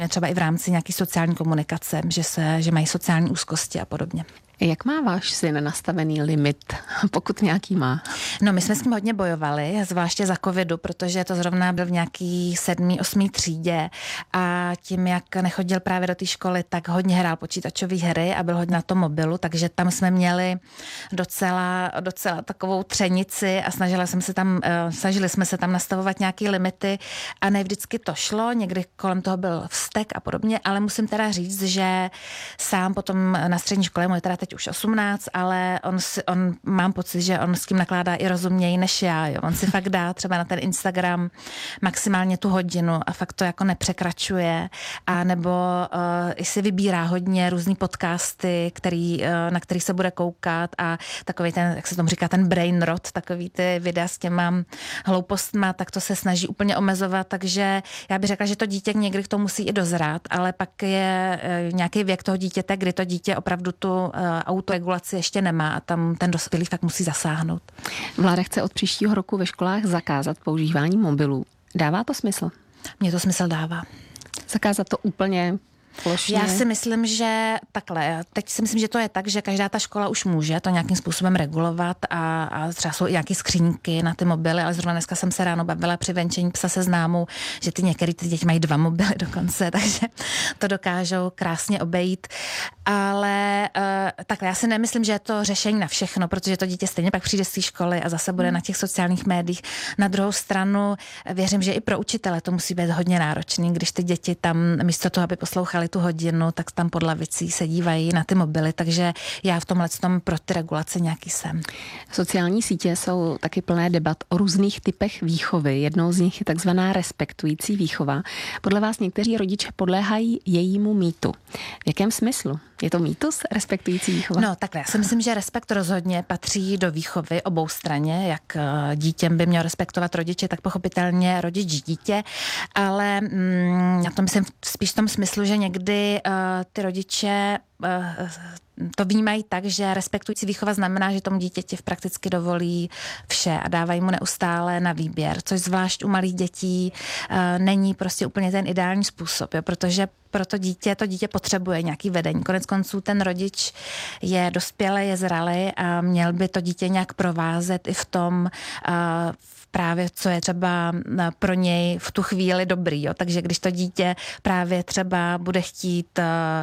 třeba i v rámci nějaké sociální komunikace, že mají sociální úzkosti a podobně. Jak má váš syn nastavený limit, pokud nějaký má? No, my jsme s tím hodně bojovali, zvláště za covidu, protože to zrovna byl v nějaký 7., 8. třídě a tím, jak nechodil právě do té školy, tak hodně hrál počítačové hry a byl hodně na tom mobilu, takže tam jsme měli docela takovou třenici a snažili jsme se tam nastavovat nějaké limity a ne vždycky to šlo, někdy kolem toho byl vztek a podobně, ale musím teda říct, že sám potom na střední škole, můj teda teď už 18, ale on mám pocit, že on s tím nakládá i rozuměji než já. Jo. On si fakt dá třeba na ten Instagram maximálně tu hodinu a fakt to jako nepřekračuje. A nebo i si vybírá hodně různý podcasty, na který se bude koukat a takový ten, jak se tomu říká, ten brain rot, takový ty videa s těma hloupostma, tak to se snaží úplně omezovat, takže já bych řekla, že to dítě někdy k tomu musí i dozrát, ale pak je nějaký věk toho dítěte, kdy to dítě opravdu tu autoregulaci ještě nemá a tam ten dospělý fakt musí zasáhnout. Vláda chce od příštího roku ve školách zakázat používání mobilů. Dává to smysl? Mně to smysl dává. Zakázat to úplně plošně? Já si myslím, že takhle. Teď si myslím, že to je tak, že každá ta škola už může to nějakým způsobem regulovat a třeba jsou i nějaké skřínky na ty mobily, ale zrovna dneska jsem se ráno bavila při venčení psa se známou, že některé ty děti mají 2 mobily dokonce, takže to dokážou krásně obejít. Ale takhle, já si nemyslím, že je to řešení na všechno, protože to dítě stejně pak přijde z té školy a zase bude na těch sociálních médiích. Na druhou stranu věřím, že i pro učitele to musí být hodně náročný, když ty děti tam místo toho, aby poslouchali tu hodinu, tak tam pod lavicí se dívají na ty mobily, takže já v tomhletom pro ty regulace nějaký jsem. Sociální sítě jsou taky plné debat o různých typech výchovy. Jednou z nich je takzvaná respektující výchova. Podle vás někteří rodiče podléhají jejímu mýtu. V jakém smyslu? Je to mýtus, respektující výchova? No takhle, já si myslím, že respekt rozhodně patří do výchovy obou straně, jak dítěm by měl respektovat rodiče, tak pochopitelně rodič dítě, ale já to myslím spíš v tom smyslu, že někdy ty rodiče to vnímají tak, že respektující výchova znamená, že tomu dítěti prakticky dovolí vše a dávají mu neustále na výběr, což zvlášť u malých dětí není prostě úplně ten ideální způsob, jo, protože pro to dítě potřebuje nějaký vedení. Konec konců ten rodič je dospělý, je zralý a měl by to dítě nějak provázet i v tom, právě co je třeba pro něj v tu chvíli dobrý. Jo. Takže když to dítě právě třeba bude chtít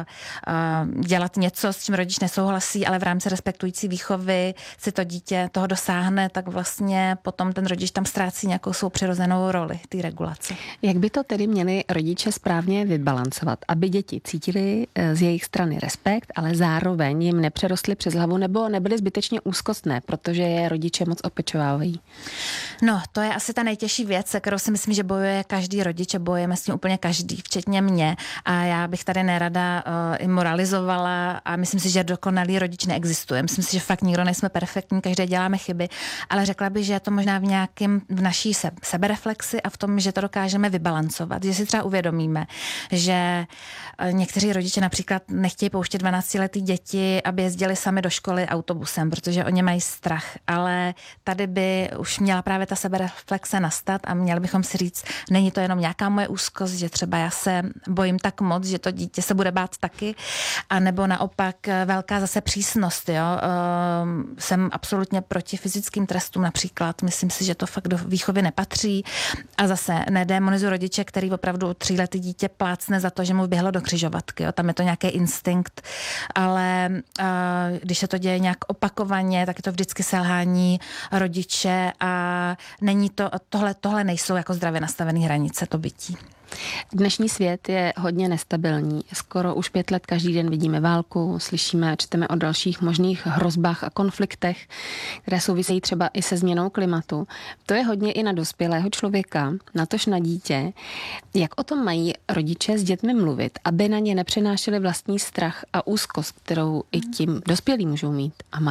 dělat něco, s čím rodič nesouhlasí, ale v rámci respektující výchovy si to dítě toho dosáhne, tak vlastně potom ten rodič tam ztrácí nějakou svou přirozenou roli, té regulace. Jak by to tedy měli rodiče správně vybalancovat, aby děti cítili z jejich strany respekt, ale zároveň jim nepřerostly přes hlavu nebo nebyly zbytečně úzkostné, protože je rodiče moc opečovávají? No, to je asi ta nejtěžší věc, se kterou si myslím, že bojuje každý rodič a bojujeme s tím úplně každý, včetně mě. A já bych tady nerada i moralizovala a myslím si, že dokonalý rodič neexistuje. Myslím si, že fakt nikdo nejsme perfektní, každý děláme chyby, ale řekla bych, že je to možná v naší sebereflexi a v tom, že to dokážeme vybalancovat, že si třeba uvědomíme, že někteří rodiče například nechtějí pouštět 12letý děti, aby jezdili sami do školy autobusem, protože oni mají strach, ale tady by už měla právě ta sebereflexe nastat a měli bychom si říct, není to jenom nějaká moje úzkost, že třeba já se bojím tak moc, že to dítě se bude bát taky, a nebo naopak velká zase přísnost. Jo? Jsem absolutně proti fyzickým trestům například. Myslím si, že to fakt do výchovy nepatří a zase nedémonizuji rodiče, který opravdu 3letý dítě plácne za to, že mu běhlo do křižovatky. Jo? Tam je to nějaký instinkt, ale když se to děje nějak opakovaně, tak je to vždycky selhání rodiče a není to, tohle nejsou jako zdravě nastavené hranice, to bytí. Dnešní svět je hodně nestabilní. Skoro už 5 let každý den vidíme válku, slyšíme a čteme o dalších možných hrozbách a konfliktech, které souvisejí třeba i se změnou klimatu. To je hodně i na dospělého člověka, natož na dítě. Jak o tom mají rodiče s dětmi mluvit, aby na ně nepřenášeli vlastní strach a úzkost, kterou i tím dospělí můžou mít a mají?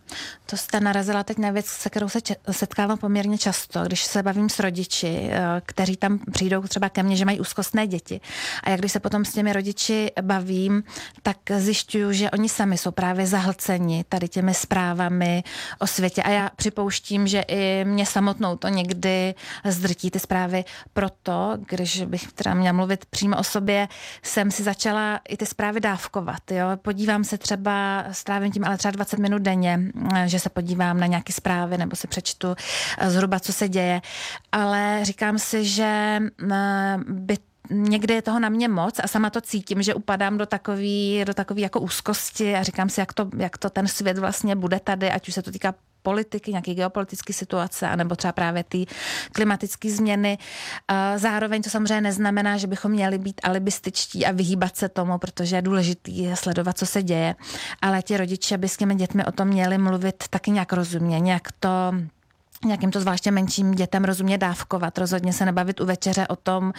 To jste narazila teď na věc, se kterou se setkávám poměrně často, když se bavím s rodiči, kteří tam přijdou třeba ke mně, že mají úzkostné děti. A jak když se potom s těmi rodiči bavím, tak zjišťuju, že oni sami jsou právě zahlceni tady těmi zprávami o světě. A já připouštím, že i mě samotnou to někdy zdrtí ty zprávy. Proto, když bych teda měla mluvit přímo o sobě, jsem si začala i ty zprávy dávkovat. Jo? Podívám se třeba, strávím tím ale třeba 20 minut denně, že se podívám na nějaké zprávy nebo si přečtu zhruba, co se děje. Ale říkám si, že by někdy je toho na mě moc a sama to cítím, že upadám do takový jako úzkosti a říkám si, jak to ten svět vlastně bude tady, ať už se to týká politiky, nějaké geopolitické situace, anebo třeba právě ty klimatické změny. Zároveň to samozřejmě neznamená, že bychom měli být alibističtí a vyhýbat se tomu, protože je důležitý sledovat, co se děje. Ale ti rodiče by s těmi dětmi o tom měli mluvit taky nějak rozumně, nějakým to zvláště menším dětem rozumně dávkovat. Rozhodně se nebavit u večeře o tom,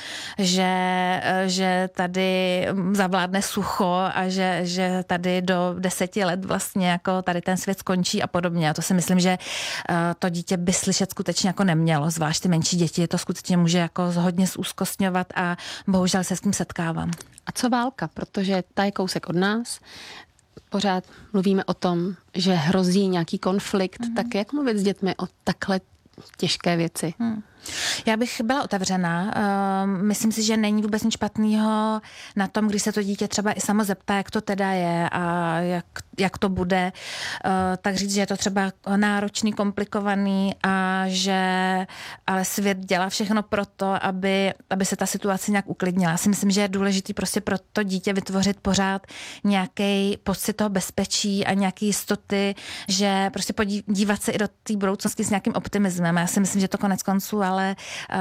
že tady zavládne sucho a že tady do 10 let vlastně jako tady ten svět skončí a podobně. A to si myslím, že to dítě by slyšet skutečně jako nemělo. Zvlášť ty menší děti to skutečně může jako hodně zúzkostňovat a bohužel se s tím setkávám. A co válka? Protože ta je kousek od nás. Pořád mluvíme o tom, že hrozí nějaký konflikt, tak jak mluvit s dětmi o takhle těžké věci? Já bych byla otevřená. Myslím si, že není vůbec nic špatného na tom, když se to dítě třeba i samo zeptá, jak to teda je a jak to bude, tak říct, že je to třeba náročný, komplikovaný a že ale svět dělá všechno pro to, aby se ta situace nějak uklidnila. Já si myslím, že je důležitý prostě pro to dítě vytvořit pořád nějaký pocit toho bezpečí a nějaký jistoty, že prostě podívat se i do té budoucnosti s nějakým optimismem. Já si myslím, že to konec konců ale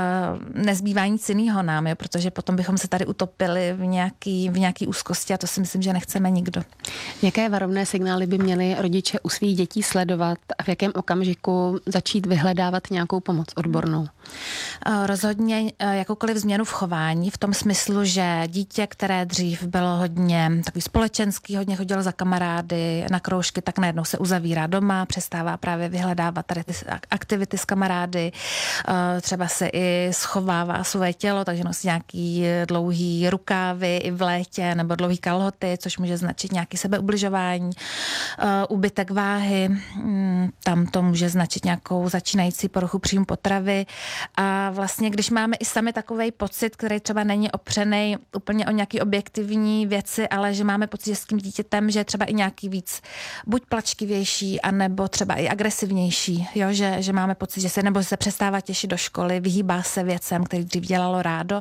nezbývá nic jiného nám, jo, protože potom bychom se tady utopili v nějaký úzkosti a to si myslím, že nechceme nikdo. Jaké varovné signály by měli rodiče u svých dětí sledovat a v jakém okamžiku začít vyhledávat nějakou pomoc odbornou? Rozhodně jakoukoliv změnu v chování, v tom smyslu, že dítě, které dřív bylo hodně takový společenský, hodně chodilo za kamarády na kroužky, tak najednou se uzavírá doma, přestává právě vyhledávat tady ty aktivity s kamarády, třeba se i schovává svoje tělo, takže nosí nějaký dlouhý rukávy i v létě nebo dlouhý kalhoty, což může značit nějaký sebeubližování, úbytek váhy, tam to může značit nějakou začínající poruchu příjmu potravy a vlastně, když máme i sami takovej pocit, který třeba není opřený úplně o nějaký objektivní věci, ale že máme pocit, že s tím dítětem, že je třeba i nějaký víc buď plačkivější, anebo třeba i agresivnější, jo? Že máme pocit, že se přestává těšit do školy, vyhýbá se věcem, který dřív dělalo rádo,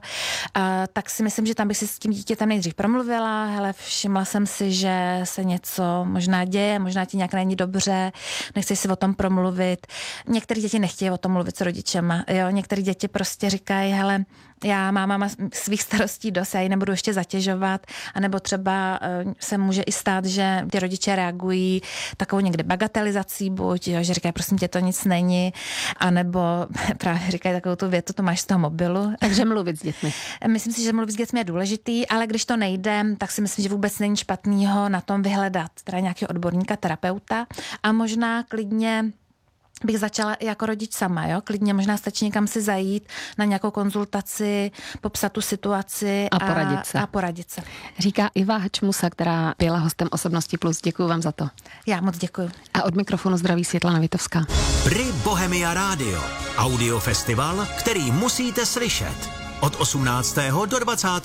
tak si myslím, že tam bych si s tím dítětem nejdřív promluvila, hele, všimla jsem si, že se něco možná děje, možná ti nějak není dobře, nechceš si o tom promluvit. Některé děti nechtějí o tom mluvit s rodičema, jo, některé děti prostě říkají, hele, já máma svých starostí dost, já ji nebudu ještě zatěžovat, anebo třeba se může i stát, že ty rodiče reagují takovou někdy bagatelizací, buď, jo, že říkají, prosím tě, to nic není, anebo právě říkají takovou tu větu, to máš z toho mobilu. Takže mluvit s dětmi. Myslím si, že mluvit s dětmi je důležitý, ale když to nejde, tak si myslím, že vůbec není špatného na tom vyhledat teda nějakého odborníka, terapeuta a možná klidně bych začala i jako rodič sama, jo? Klidně možná stačí někam si zajít na nějakou konzultaci, popsat tu situaci a poradit se. Říká Iva Hačmusa, která byla hostem Osobnosti Plus. Děkuji vám za to. Já moc děkuji. A od mikrofonu zdraví Světlana Vitovská. Pri Bohemia Radio. Audiofestival, který musíte slyšet. Od 18. do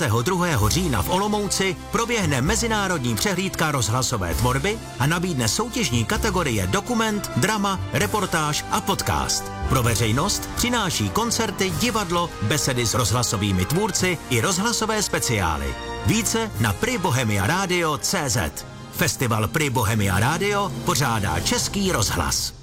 22. října v Olomouci proběhne mezinárodní přehlídka rozhlasové tvorby a nabídne soutěžní kategorie dokument, drama, reportáž a podcast. Pro veřejnost přináší koncerty, divadlo, besedy s rozhlasovými tvůrci i rozhlasové speciály. Více na pribohemiaradio.cz. Festival Pri Bohemia Radio pořádá Český rozhlas.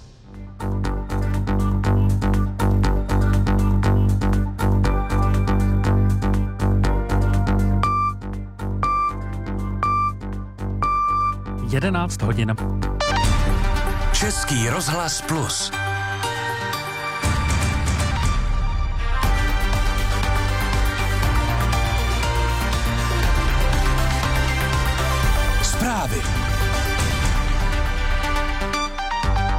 hodin. Český rozhlas Plus. Zprávy.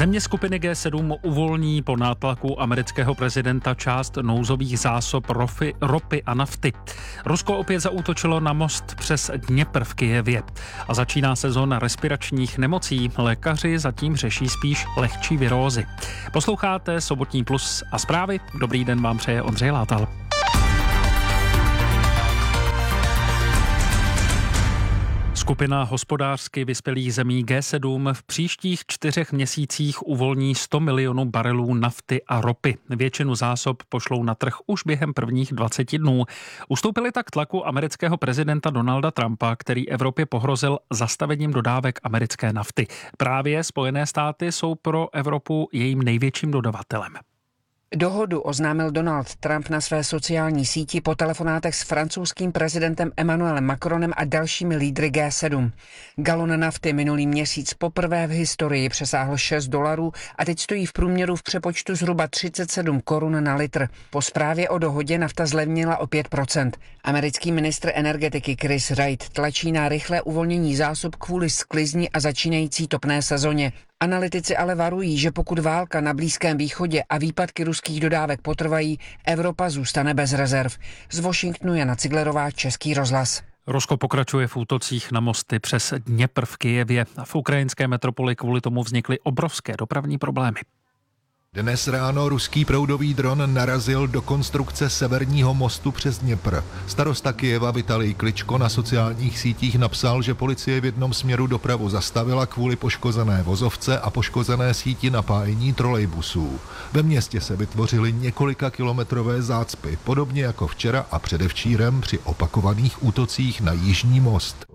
Země skupiny G7 uvolní po nátlaku amerického prezidenta část nouzových zásob ropy a nafty. Rusko opět zaútočilo na most přes Dněpr v Kyjevě a začíná sezóna respiračních nemocí. Lékaři zatím řeší spíš lehčí virózy. Posloucháte Sobotní plus a zprávy. Dobrý den vám přeje Ondřej Látal. Skupina hospodářsky vyspělých zemí G7 v příštích 4 měsících uvolní 100 milionů barelů nafty a ropy. Většinu zásob pošlou na trh už během prvních 20 dnů. Ustoupili tak tlaku amerického prezidenta Donalda Trumpa, který Evropě pohrozil zastavením dodávek americké nafty. Právě Spojené státy jsou pro Evropu jejím největším dodavatelem. Dohodu oznámil Donald Trump na své sociální síti po telefonátech s francouzským prezidentem Emmanuelem Macronem a dalšími lídry G7. Galon nafty minulý měsíc poprvé v historii přesáhl $6 a teď stojí v průměru v přepočtu zhruba 37 korun na litr. Po zprávě o dohodě nafta zlevnila o 5%. Americký ministr energetiky Chris Wright tlačí na rychlé uvolnění zásob kvůli sklizni a začínající topné sezóně. Analytici ale varují, že pokud válka na Blízkém východě a výpadky ruských dodávek potrvají, Evropa zůstane bez rezerv. Z Washingtonu Jana Ciglerová, Český rozhlas. Rusko pokračuje v útocích na mosty přes Dněpr v Kyjevě a v ukrajinské metropoli kvůli tomu vznikly obrovské dopravní problémy. Dnes ráno ruský proudový dron narazil do konstrukce severního mostu přes Dněpr. Starosta Kyjeva Vitalij Kličko na sociálních sítích napsal, že policie v jednom směru dopravu zastavila kvůli poškozené vozovce a poškozené síti napájení trolejbusů. Ve městě se vytvořily několika kilometrové zácpy, podobně jako včera a předevčírem při opakovaných útocích na jižní most.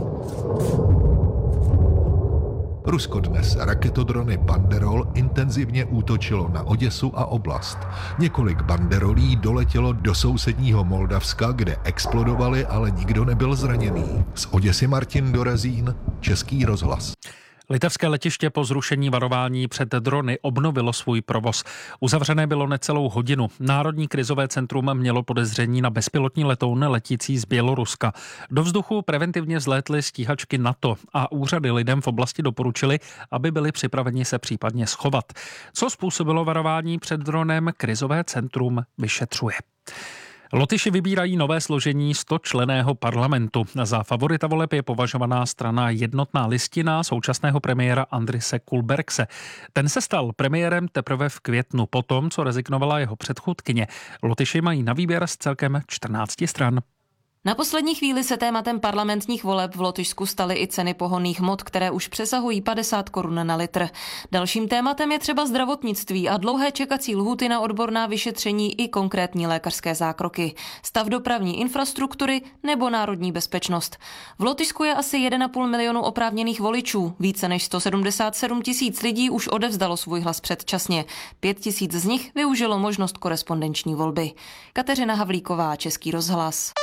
Rusko dnes raketodrony Banderol intenzivně útočilo na Oděsu a oblast. Několik banderolí doletělo do sousedního Moldavska, kde explodovaly, ale nikdo nebyl zraněný. Z Oděsy Martin Dorezín, Český rozhlas. Litevské letiště po zrušení varování před drony obnovilo svůj provoz. Uzavřené bylo necelou hodinu. Národní krizové centrum mělo podezření na bezpilotní letoun letící z Běloruska. Do vzduchu preventivně vzlétly stíhačky NATO a úřady lidem v oblasti doporučili, aby byli připraveni se případně schovat. Co způsobilo varování před dronem, krizové centrum vyšetřuje. Lotyši vybírají nové složení 100členného parlamentu. Za favorita voleb je považovaná strana Jednotná listina současného premiéra Andrise Kulbergse. Ten se stal premiérem teprve v květnu, potom, co rezignovala jeho předchůdkyně. Lotyši mají na výběr z celkem 14 stran. Na poslední chvíli se tématem parlamentních voleb v Lotyšsku staly i ceny pohonných hmot, které už přesahují 50 korun na litr. Dalším tématem je třeba zdravotnictví a dlouhé čekací lhůty na odborná vyšetření i konkrétní lékařské zákroky, stav dopravní infrastruktury nebo národní bezpečnost. V Lotyšsku je asi 1,5 milionu oprávněných voličů. Více než 177 000 lidí už odevzdalo svůj hlas předčasně. 5 000 z nich využilo možnost korespondenční volby. Kateřina Havlíková, Český rozhlas.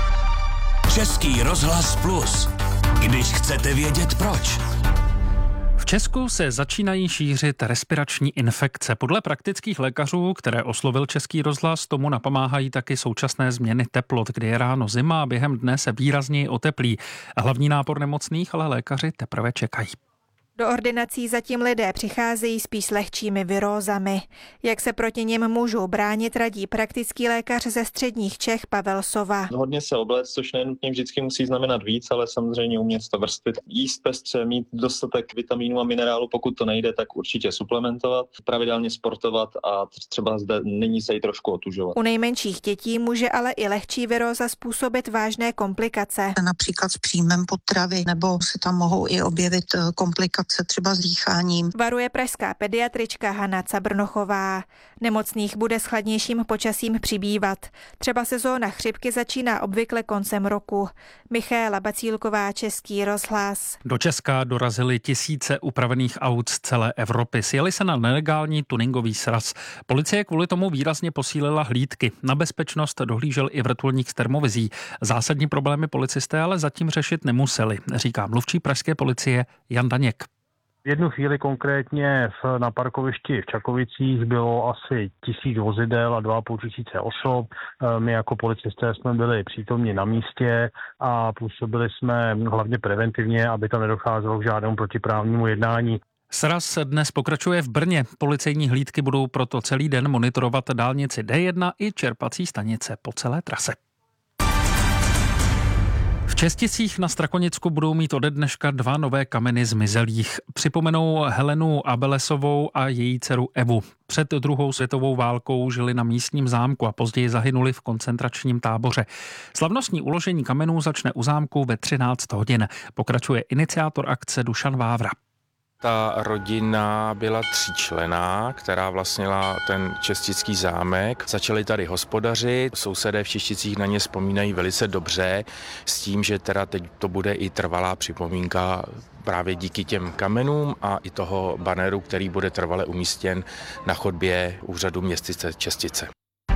Český rozhlas Plus. Když chcete vědět proč. V Česku se začínají šířit respirační infekce. Podle praktických lékařů, které oslovil Český rozhlas, tomu napomáhají taky současné změny teplot, kdy je ráno zima a během dne se výrazněji oteplí. Hlavní nápor nemocných ale lékaři teprve čekají. Do ordinací zatím lidé přicházejí spíš s lehčími virózami. Jak se proti nim můžou bránit, radí praktický lékař ze středních Čech Pavel Sova. Hodně se obléct, což nenutně vždycky musí znamenat víc, ale samozřejmě umět to vrstvit. Jíst pestře, mít dostatek vitamínů a minerálu, pokud to nejde, tak určitě suplementovat, pravidelně sportovat a třeba zde nyní se jí trošku otužovat. U nejmenších dětí může ale i lehčí viróza způsobit vážné komplikace. Například s příjmem potravy, nebo se tam mohou i objevit komplikace třeba s dýcháním. Varuje pražská pediatrička Hana Cabrnochová. Nemocných bude s chladnějším počasím přibývat. Třeba sezóna chřipky začíná obvykle koncem roku. Michaela Bacílková, Český rozhlas. Do Česka dorazily tisíce upravených aut z celé Evropy. Sjeli se na nelegální tuningový sraz. Policie kvůli tomu výrazně posílila hlídky. Na bezpečnost dohlížel i vrtulník z termovizí. Zásadní problémy policisté ale zatím řešit nemuseli, říká mluvčí pražské policie Jan Daněk. V jednu chvíli konkrétně na parkovišti v Čakovicích bylo asi 1000 vozidel a 2500 osob. My jako policisté jsme byli přítomni na místě a působili jsme hlavně preventivně, aby tam nedocházelo k žádnému protiprávnímu jednání. Sraz dnes pokračuje v Brně. Policejní hlídky budou proto celý den monitorovat dálnici D1 i čerpací stanice po celé trase. V Česticích na Strakonicku budou mít ode dneška 2 nové kameny zmizelých. Připomenou Helenu Abelesovou a její dceru Evu. Před druhou světovou válkou žili na místním zámku a později zahynuli v koncentračním táboře. Slavnostní uložení kamenů začne u zámku ve 13 hodin. Pokračuje iniciátor akce Dušan Vávra. Ta rodina byla 3členná, která vlastnila ten čestický zámek. Začali tady hospodařit, sousedé v Česticích na ně vzpomínají velice dobře, s tím, že teda teď to bude i trvalá připomínka právě díky těm kamenům a i toho baneru, který bude trvale umístěn na chodbě úřadu městyse Čestice.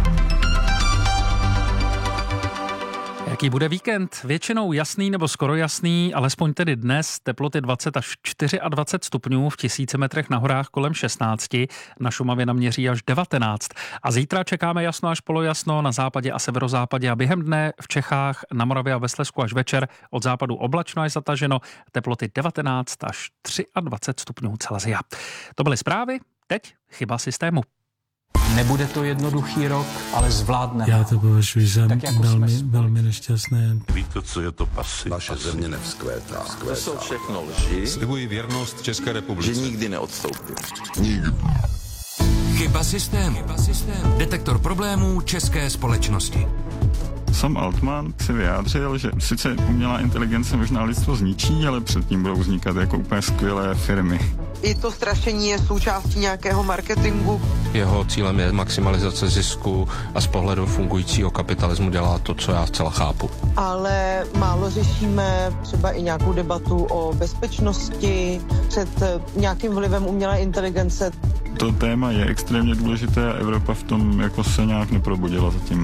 Jaký bude víkend? Většinou jasný nebo skoro jasný, alespoň tedy dnes, teploty 20 až 24 stupňů, v 1000 metrech na horách kolem 16, na Šumavě naměří až 19. A zítra čekáme jasno až polojasno na západě a severozápadě a během dne v Čechách, na Moravě a ve Slezsku až večer, od západu oblačno až zataženo, teploty 19 až 23 stupňů Celsia. To byly zprávy, teď chyba systému. Nebude to jednoduchý rok, ale zvládneme. Já to považuji za velmi nešťastné. Víte, co je to pasy? Naše země nevzkvétá. To jsou všechno lži. Slibuji věrnost České republice. Že nikdy neodstoupím. Nikdy. Chyba systému. Detektor problémů české společnosti. Sam Altman si vyjádřil, že sice umělá inteligence možná lidstvo zničí, ale předtím budou vznikat jako úplně skvělé firmy. I to strašení je součástí nějakého marketingu. Jeho cílem je maximalizace zisku a z pohledu fungujícího kapitalismu dělá to, co já zcela chápu. Ale málo řešíme třeba i nějakou debatu o bezpečnosti před nějakým vlivem umělé inteligence. To téma je extrémně důležité a Evropa v tom jako se nějak neprobudila zatím.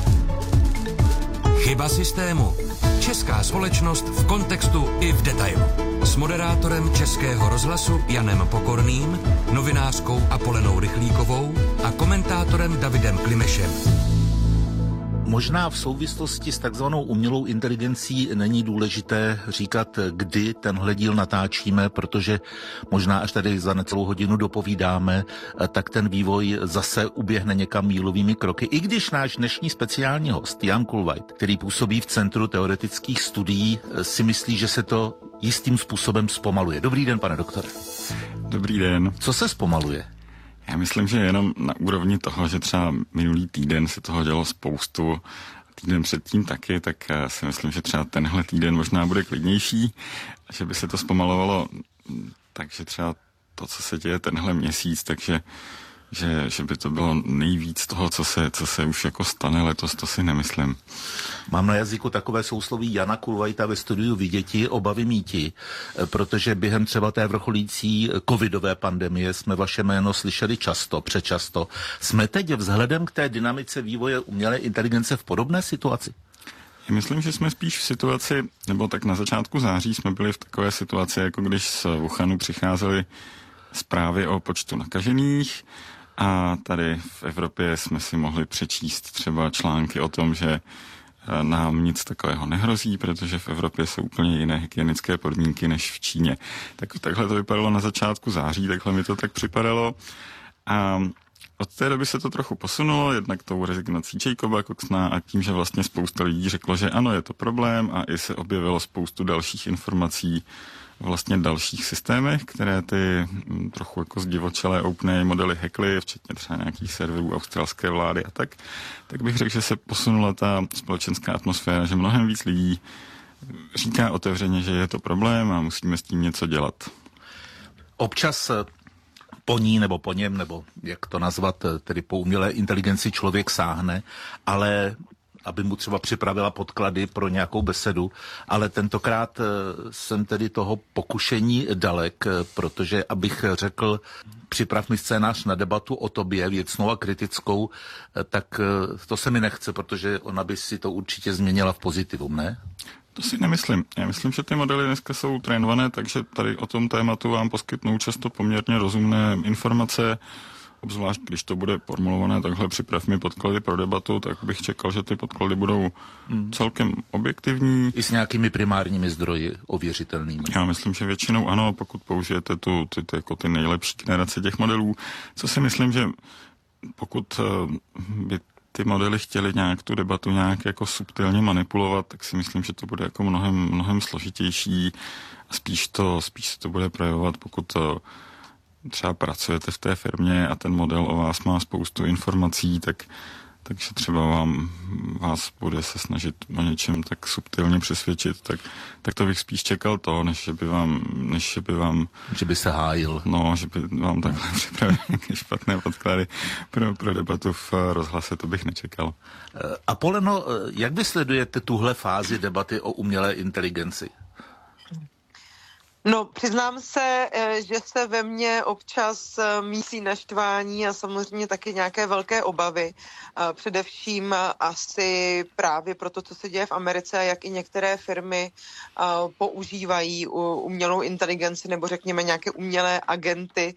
Chyba systému. Česká společnost v kontextu i v detailu. S moderátorem Českého rozhlasu Janem Pokorným, novinářkou Apolenou Rychlíkovou a komentátorem Davidem Klimešem. Možná v souvislosti s takzvanou umělou inteligencí není důležité říkat, kdy tenhle díl natáčíme, protože možná až tady za necelou hodinu dopovídáme, tak ten vývoj zase uběhne někam mílovými kroky. I když náš dnešní speciální host Jan Kulveit, který působí v Centru teoretických studií, si myslí, že se to jistým způsobem zpomaluje. Dobrý den, pane doktore. Dobrý den. Co se zpomaluje? Já myslím, že jenom na úrovni toho, že třeba minulý týden se toho dělo spoustu, týden předtím taky, tak si myslím, že třeba tenhle týden možná bude klidnější, že by se to zpomalovalo, takže třeba to, co se děje tenhle měsíc, takže že by to bylo nejvíc toho, co se už jako stane letos, to si nemyslím. Mám na jazyku takové sousloví Jana Kulvajta ve studiu Viděti, obavy míti, protože během třeba té vrcholící covidové pandemie jsme vaše jméno slyšeli přečasto. Jsme teď vzhledem k té dynamice vývoje umělé inteligence v podobné situaci? Já myslím, že jsme spíš v situaci, nebo tak na začátku září jsme byli v takové situaci, jako když z Wuhanu přicházely zprávy o počtu nakažených a tady v Evropě jsme si mohli přečíst třeba články o tom, že nám nic takového nehrozí, protože v Evropě jsou úplně jiné hygienické podmínky než v Číně. Takhle to vypadalo na začátku září, takhle mi to tak připadalo. A od té doby se to trochu posunulo, jednak tou rezignací Jacoba Coxna a tím, že vlastně spousta lidí řeklo, že ano, je to problém a i se objevilo spoustu dalších informací vlastně dalších systémech, které ty trochu jako zdivočelé OpenAI modely hackly, včetně třeba nějakých serverů australské vlády a tak bych řekl, že se posunula ta společenská atmosféra, že mnohem víc lidí říká otevřeně, že je to problém a musíme s tím něco dělat. Občas po ní nebo po něm, nebo jak to nazvat, tedy po umělé inteligenci člověk sáhne, ale aby mu třeba připravila podklady pro nějakou besedu, ale tentokrát jsem tedy toho pokušení dalek, protože abych řekl, připrav mi scénář na debatu o tobě, věcnou a kritickou, tak to se mi nechce, protože ona by si to určitě změnila v pozitivum, ne? To si nemyslím. Já myslím, že ty modely dneska jsou trénované, takže tady o tom tématu vám poskytnou často poměrně rozumné informace obzvlášť když to bude formulované takhle, připrav mi podklady pro debatu, tak bych čekal, že ty podklady budou celkem objektivní. I s nějakými primárními zdroji ověřitelnými. Já myslím, že většinou ano, pokud použijete ty nejlepší generace těch modelů. Co si myslím, že pokud by ty modely chtěli nějak tu debatu nějak jako subtilně manipulovat, tak si myslím, že to bude jako mnohem složitější a spíš to bude projevovat, pokud třeba pracujete v té firmě a ten model o vás má spoustu informací, takže třeba vás bude se snažit o něčem tak subtilně přesvědčit, tak to bych spíš čekal to, než by vám... Že by se hájil. No, že by vám takhle připravil nějaké špatné podklady pro debatu v rozhlase, to bych nečekal. Apoleno, jak vy sledujete tuhle fázi debaty o umělé inteligenci? No, přiznám se, že se ve mně občas mísí naštvání a samozřejmě taky nějaké velké obavy. Především asi právě pro to, co se děje v Americe, jak i některé firmy používají umělou inteligenci nebo řekněme nějaké umělé agenty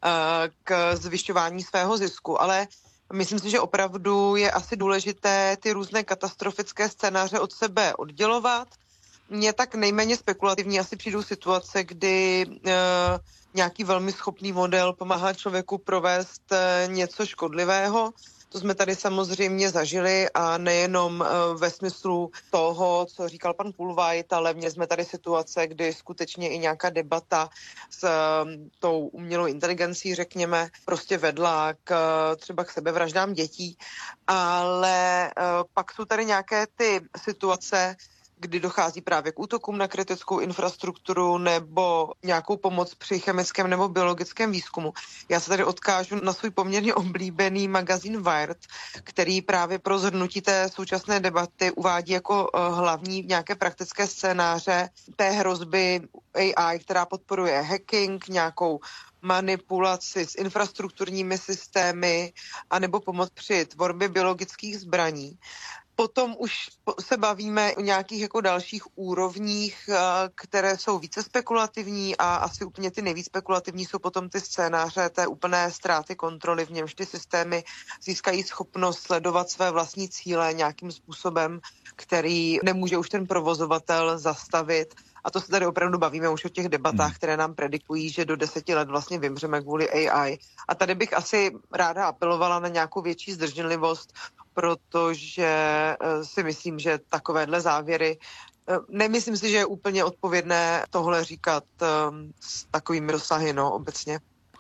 k zvyšování svého zisku. Ale myslím si, že opravdu je asi důležité ty různé katastrofické scénáře od sebe oddělovat. Mně tak nejméně spekulativní asi přijdou situace, kdy nějaký velmi schopný model pomáhá člověku provést něco škodlivého. To jsme tady samozřejmě zažili a nejenom ve smyslu toho, co říkal pan Pulvajt, ale měli jsme tady situace, kdy skutečně i nějaká debata s tou umělou inteligencí, řekněme, prostě vedla třeba k sebevraždám dětí. Ale pak jsou tady nějaké ty situace, kdy dochází právě k útokům na kritickou infrastrukturu nebo nějakou pomoc při chemickém nebo biologickém výzkumu. Já se tady odkážu na svůj poměrně oblíbený magazín Wired, který právě pro shrnutí té současné debaty uvádí jako hlavní nějaké praktické scénáře té hrozby AI, která podporuje hacking, nějakou manipulaci s infrastrukturními systémy anebo pomoc při tvorbě biologických zbraní. Potom už se bavíme o nějakých jako dalších úrovních, které jsou více spekulativní a asi úplně ty nejvíc spekulativní jsou potom ty scénáře té úplné ztráty kontroly, v němž ty systémy získají schopnost sledovat své vlastní cíle nějakým způsobem, který nemůže už ten provozovatel zastavit. A to se tady opravdu bavíme už o těch debatách, které nám predikují, že do 10 let vlastně vymřeme kvůli AI. A tady bych asi ráda apelovala na nějakou větší zdrženlivost, protože si myslím, že takovéhle závěry, nemyslím si, že je úplně odpovědné tohle říkat s takovými rozsahy, obecně.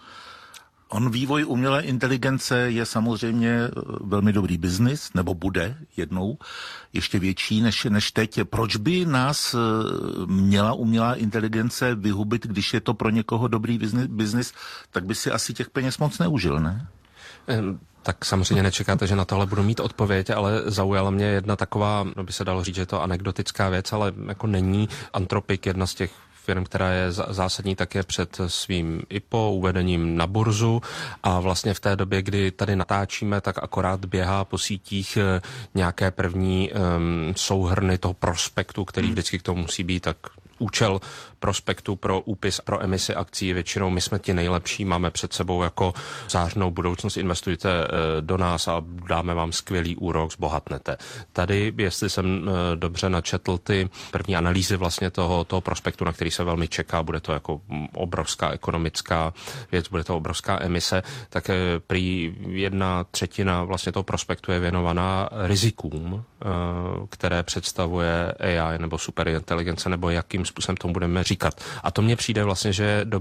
Vývoj umělé inteligence je samozřejmě velmi dobrý biznis, nebo bude jednou ještě větší než teď. Proč by nás měla umělá inteligence vyhubit, když je to pro někoho dobrý biznis, tak by si asi těch peněz moc neužil, ne? Tak samozřejmě nečekáte, že na tohle budu mít odpověď, ale zaujala mě jedna taková, by se dalo říct, že je to anekdotická věc, ale jako není Anthropic jedna z těch firm, která je zásadní také před svým IPO, uvedením na burzu a vlastně v té době, kdy tady natáčíme, tak akorát běhá po sítích nějaké první souhrny toho prospektu, který vždycky k tomu musí být, tak účel prospektu pro úpis, pro emisi akcí. Většinou my jsme ti nejlepší, máme před sebou jako zářnou budoucnost, investujte do nás a dáme vám skvělý úrok, zbohatnete. Tady, jestli jsem dobře načetl ty první analýzy vlastně toho prospektu, na který se velmi čeká, bude to jako obrovská ekonomická věc, bude to obrovská emise, tak prý 1/3 vlastně toho prospektu je věnovaná rizikům, které představuje AI nebo superinteligence, nebo jakým způsobem tomu budeme říkat. A to mně přijde vlastně, že je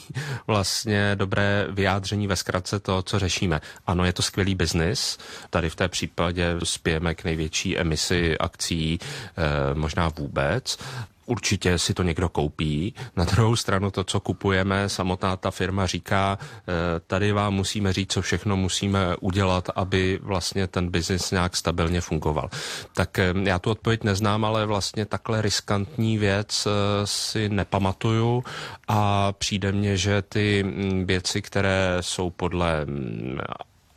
dobré vyjádření ve zkratce to, co řešíme. Ano, je to skvělý biznis. Tady v té případě spějeme k největší emisi akcí možná vůbec. Určitě si to někdo koupí. Na druhou stranu to, co kupujeme, samotná ta firma říká, tady vám musíme říct, co všechno musíme udělat, aby vlastně ten biznis nějak stabilně fungoval. Tak já tu odpověď neznám, ale vlastně takhle riskantní věc si nepamatuju a přijde mně, že ty věci, které jsou podle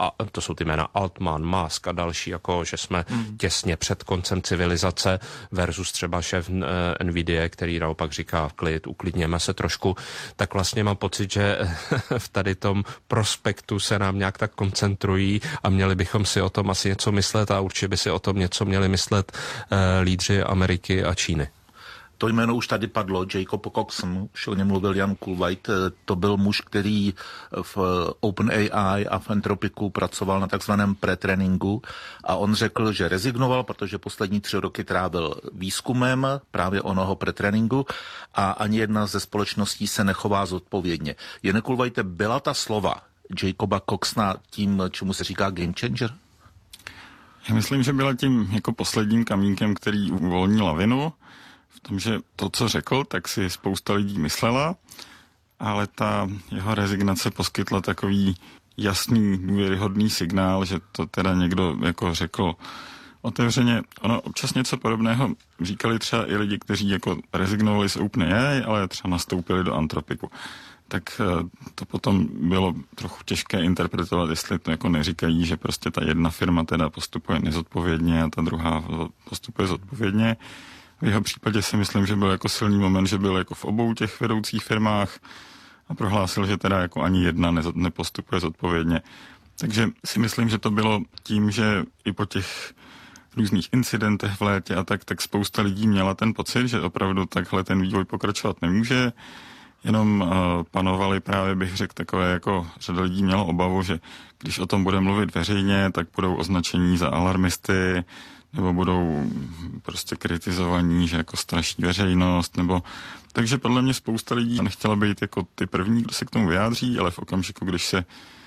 to jsou ty jména Altman, Musk a další, jako že jsme těsně před koncem civilizace versus třeba šéf Nvidia, který naopak říká uklidněme se trošku, tak vlastně mám pocit, že v tady tom prospektu se nám nějak tak koncentrují a měli bychom si o tom asi něco myslet a určitě by si o tom něco měli myslet lídři Ameriky a Číny. To jméno už tady padlo, Jacob Coxon, už o něm mluvil Jan Kulveit, to byl muž, který v OpenAI a v Anthropicu pracoval na takzvaném pretréninku a on řekl, že rezignoval, protože poslední 3 roky trávil výzkumem právě onoho pretréninku a ani jedna ze společností se nechová zodpovědně. Jane Kulveite, byla ta slova Jacoba Coxona tím, čemu se říká game changer? Já myslím, že byla tím jako posledním kamínkem, který uvolní lavinu, v tom, že to, co řekl, tak si spousta lidí myslela, ale ta jeho rezignace poskytla takový jasný, důvěryhodný signál, že to teda někdo jako řekl otevřeně. Ono občas něco podobného říkali třeba i lidi, kteří jako rezignovali z OpenAI, ale třeba nastoupili do Anthropicu. Tak to potom bylo trochu těžké interpretovat, jestli to jako neříkají, že prostě ta jedna firma teda postupuje nezodpovědně a ta druhá postupuje zodpovědně. V jeho případě si myslím, že byl jako silný moment, že byl jako v obou těch vedoucích firmách a prohlásil, že teda jako ani jedna nepostupuje zodpovědně. Takže si myslím, že to bylo tím, že i po těch různých incidentech v létě a tak spousta lidí měla ten pocit, že opravdu takhle ten vývoj pokračovat nemůže. Jenom panovaly právě, bych řekl, takové jako řada lidí měla obavu, že když o tom bude mluvit veřejně, tak budou označení za alarmisty, nebo budou prostě kritizovaní, že jako straší veřejnost, nebo... Takže podle mě spousta lidí nechtěla být jako ty první, kdo se k tomu vyjádří, ale v okamžiku, když se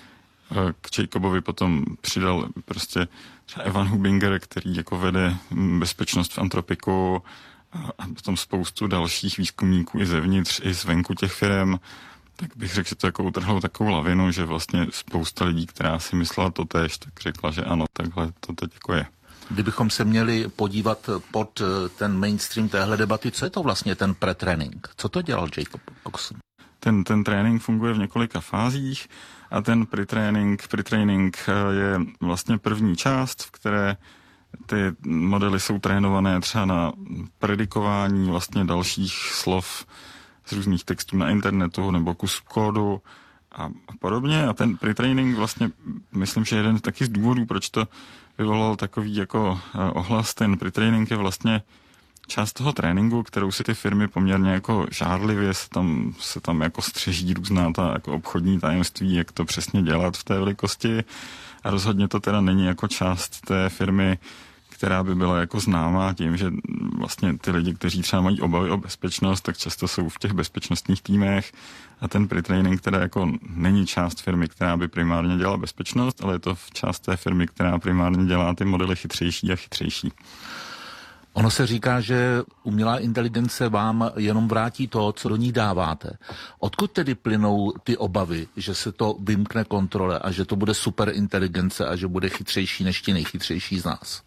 k Jacobovi potom přidal prostě třeba Evan Hubinger, který jako vede bezpečnost v Anthropicu a potom spoustu dalších výzkumníků i zevnitř, i zvenku těch firem, tak bych řekl, že to jako utrhlo takovou lavinu, že vlastně spousta lidí, která si myslela to též, tak řekla, že ano, takhle to teď jako je. Kdybychom se měli podívat pod ten mainstream téhle debaty, co je to vlastně ten pretrénink? Co to dělal Jacob Coxon? Ten trénink funguje v několika fázích a ten pretrénink je vlastně první část, v které ty modely jsou trénované třeba na predikování vlastně dalších slov z různých textů na internetu nebo kus kódu a podobně. A ten pretrénink vlastně, myslím, že jeden taky z důvodů, proč to vyvolal takový jako ohlas, ten pretrénink je vlastně část toho tréninku, kterou si ty firmy poměrně jako žárlivě se tam jako střeží různá ta jako obchodní tajemství, jak to přesně dělat v té velikosti a rozhodně to teda není jako část té firmy, která by byla jako známá tím, že vlastně ty lidi, kteří třeba mají obavy o bezpečnost, tak často jsou v těch bezpečnostních týmech a ten pretrénink teda jako není část firmy, která by primárně dělala bezpečnost, ale je to část té firmy, která primárně dělá ty modely chytřejší a chytřejší. Ono se říká, že umělá inteligence vám jenom vrátí to, co do ní dáváte. Odkud tedy plynou ty obavy, že se to vymkne kontrole a že to bude super inteligence a že bude chytřejší než ti nejchytřejší z nás?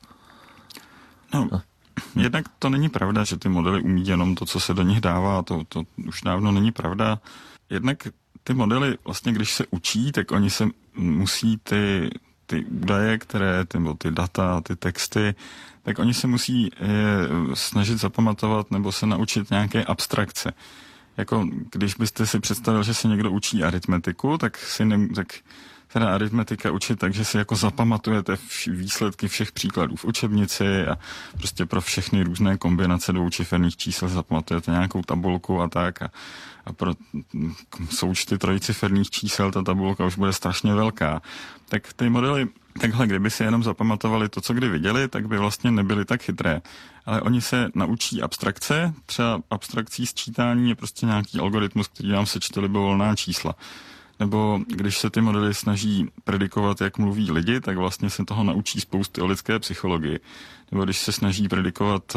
No, jednak to není pravda, že ty modely umí jenom to, co se do nich dává, to už dávno není pravda. Jednak ty modely, vlastně když se učí, tak oni se musí ty údaje, ty data, ty texty, tak oni se musí je snažit zapamatovat nebo se naučit nějaké abstrakce. Jako když byste si představil, že se někdo učí aritmetiku, tak se dá aritmetika učit, takže si jako zapamatujete výsledky všech příkladů v učebnici a prostě pro všechny různé kombinace dvoučiferných čísel zapamatujete nějakou tabulku a tak a pro součty trojciferných čísel ta tabulka už bude strašně velká. Tak ty modely takhle, kdyby si jenom zapamatovali to, co kdy viděli, tak by vlastně nebyly tak chytré. Ale oni se naučí abstrakce, třeba abstrakcí sčítání je prostě nějaký algoritmus, který nám sečte libovolná čísla. Nebo když se ty modely snaží predikovat, jak mluví lidi, tak vlastně se toho naučí spousty o lidské psychologii. Nebo když se snaží predikovat,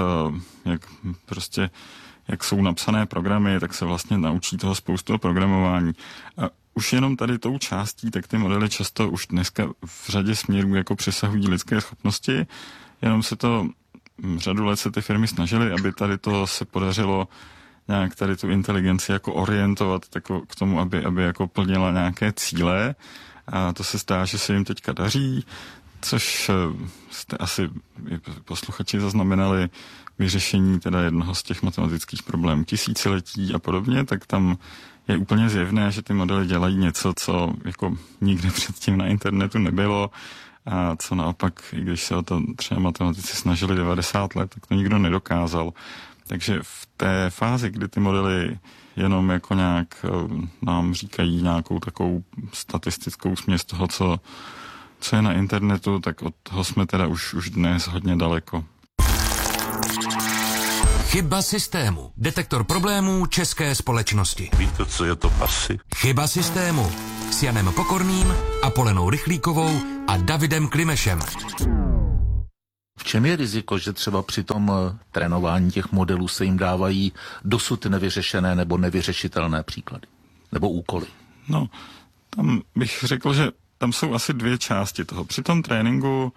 jak jsou napsané programy, tak se vlastně naučí toho spoustu o programování. A už jenom tady tou částí, tak ty modely často už dneska v řadě směrů jako přesahují lidské schopnosti, jenom se to řadu let se ty firmy snažily, aby tady to se podařilo nějak tady tu inteligenci jako orientovat k tomu, aby jako plnila nějaké cíle A to se zdá, že se jim teďka daří, což jste asi posluchači zaznamenali vyřešení teda jednoho z těch matematických problémů tisíciletí a podobně, tak tam je úplně zjevné, že ty modely dělají něco, co jako nikdy předtím na internetu nebylo a co naopak, i když se o to třeba matematici snažili 90 let, tak to nikdo nedokázal. Takže v té fázi, kdy ty modely jenom jako nějak nám říkají nějakou takovou statistickou směs toho, co je na internetu, tak od toho jsme teda už dnes hodně daleko. Chyba systému. Detektor problémů české společnosti. Víte, co je to PASY? Chyba systému. S Janem Pokorným, Apolenou Rychlíkovou a Davidem Klimešem. V čem je riziko, že třeba při tom trénování těch modelů se jim dávají dosud nevyřešené nebo nevyřešitelné příklady? Nebo úkoly? No, tam bych řekl, že tam jsou asi dvě části toho. Při tom tréninku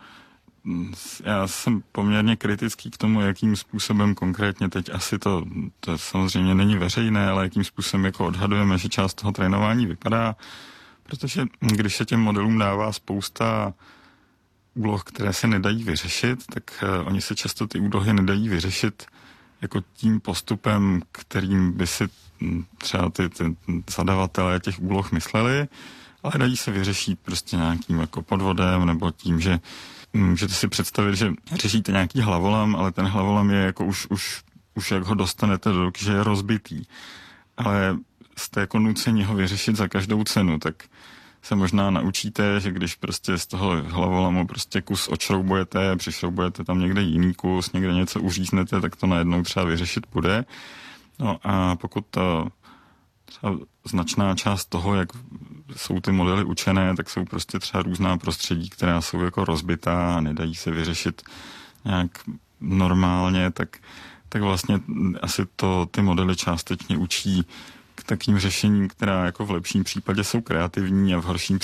já jsem poměrně kritický k tomu, jakým způsobem konkrétně teď asi to samozřejmě není veřejné, ale jakým způsobem jako odhadujeme, že část toho trénování vypadá, protože když se těm modelům dává spousta úloh, které se nedají vyřešit, tak oni se často ty úlohy nedají vyřešit jako tím postupem, kterým by si třeba ty zadavatelé těch úloh mysleli, ale dají se vyřešit prostě nějakým jako podvodem nebo tím, že můžete si představit, že řešíte nějaký hlavolam, ale ten hlavolam je jako už jak ho dostanete do ruky, že je rozbitý. Ale jste jako nuceni ho vyřešit za každou cenu, tak se možná naučíte, že když prostě z toho hlavolamu prostě kus odšroubujete, přišroubujete tam někde jiný kus, někde něco uříznete, tak to najednou třeba vyřešit bude. No a pokud to třeba značná část toho, jak jsou ty modely učené, tak jsou prostě třeba různá prostředí, která jsou jako rozbitá a nedají se vyřešit nějak normálně, tak vlastně asi to ty modely částečně učí k takým řešením, která jako v lepším případě jsou kreativní a v horším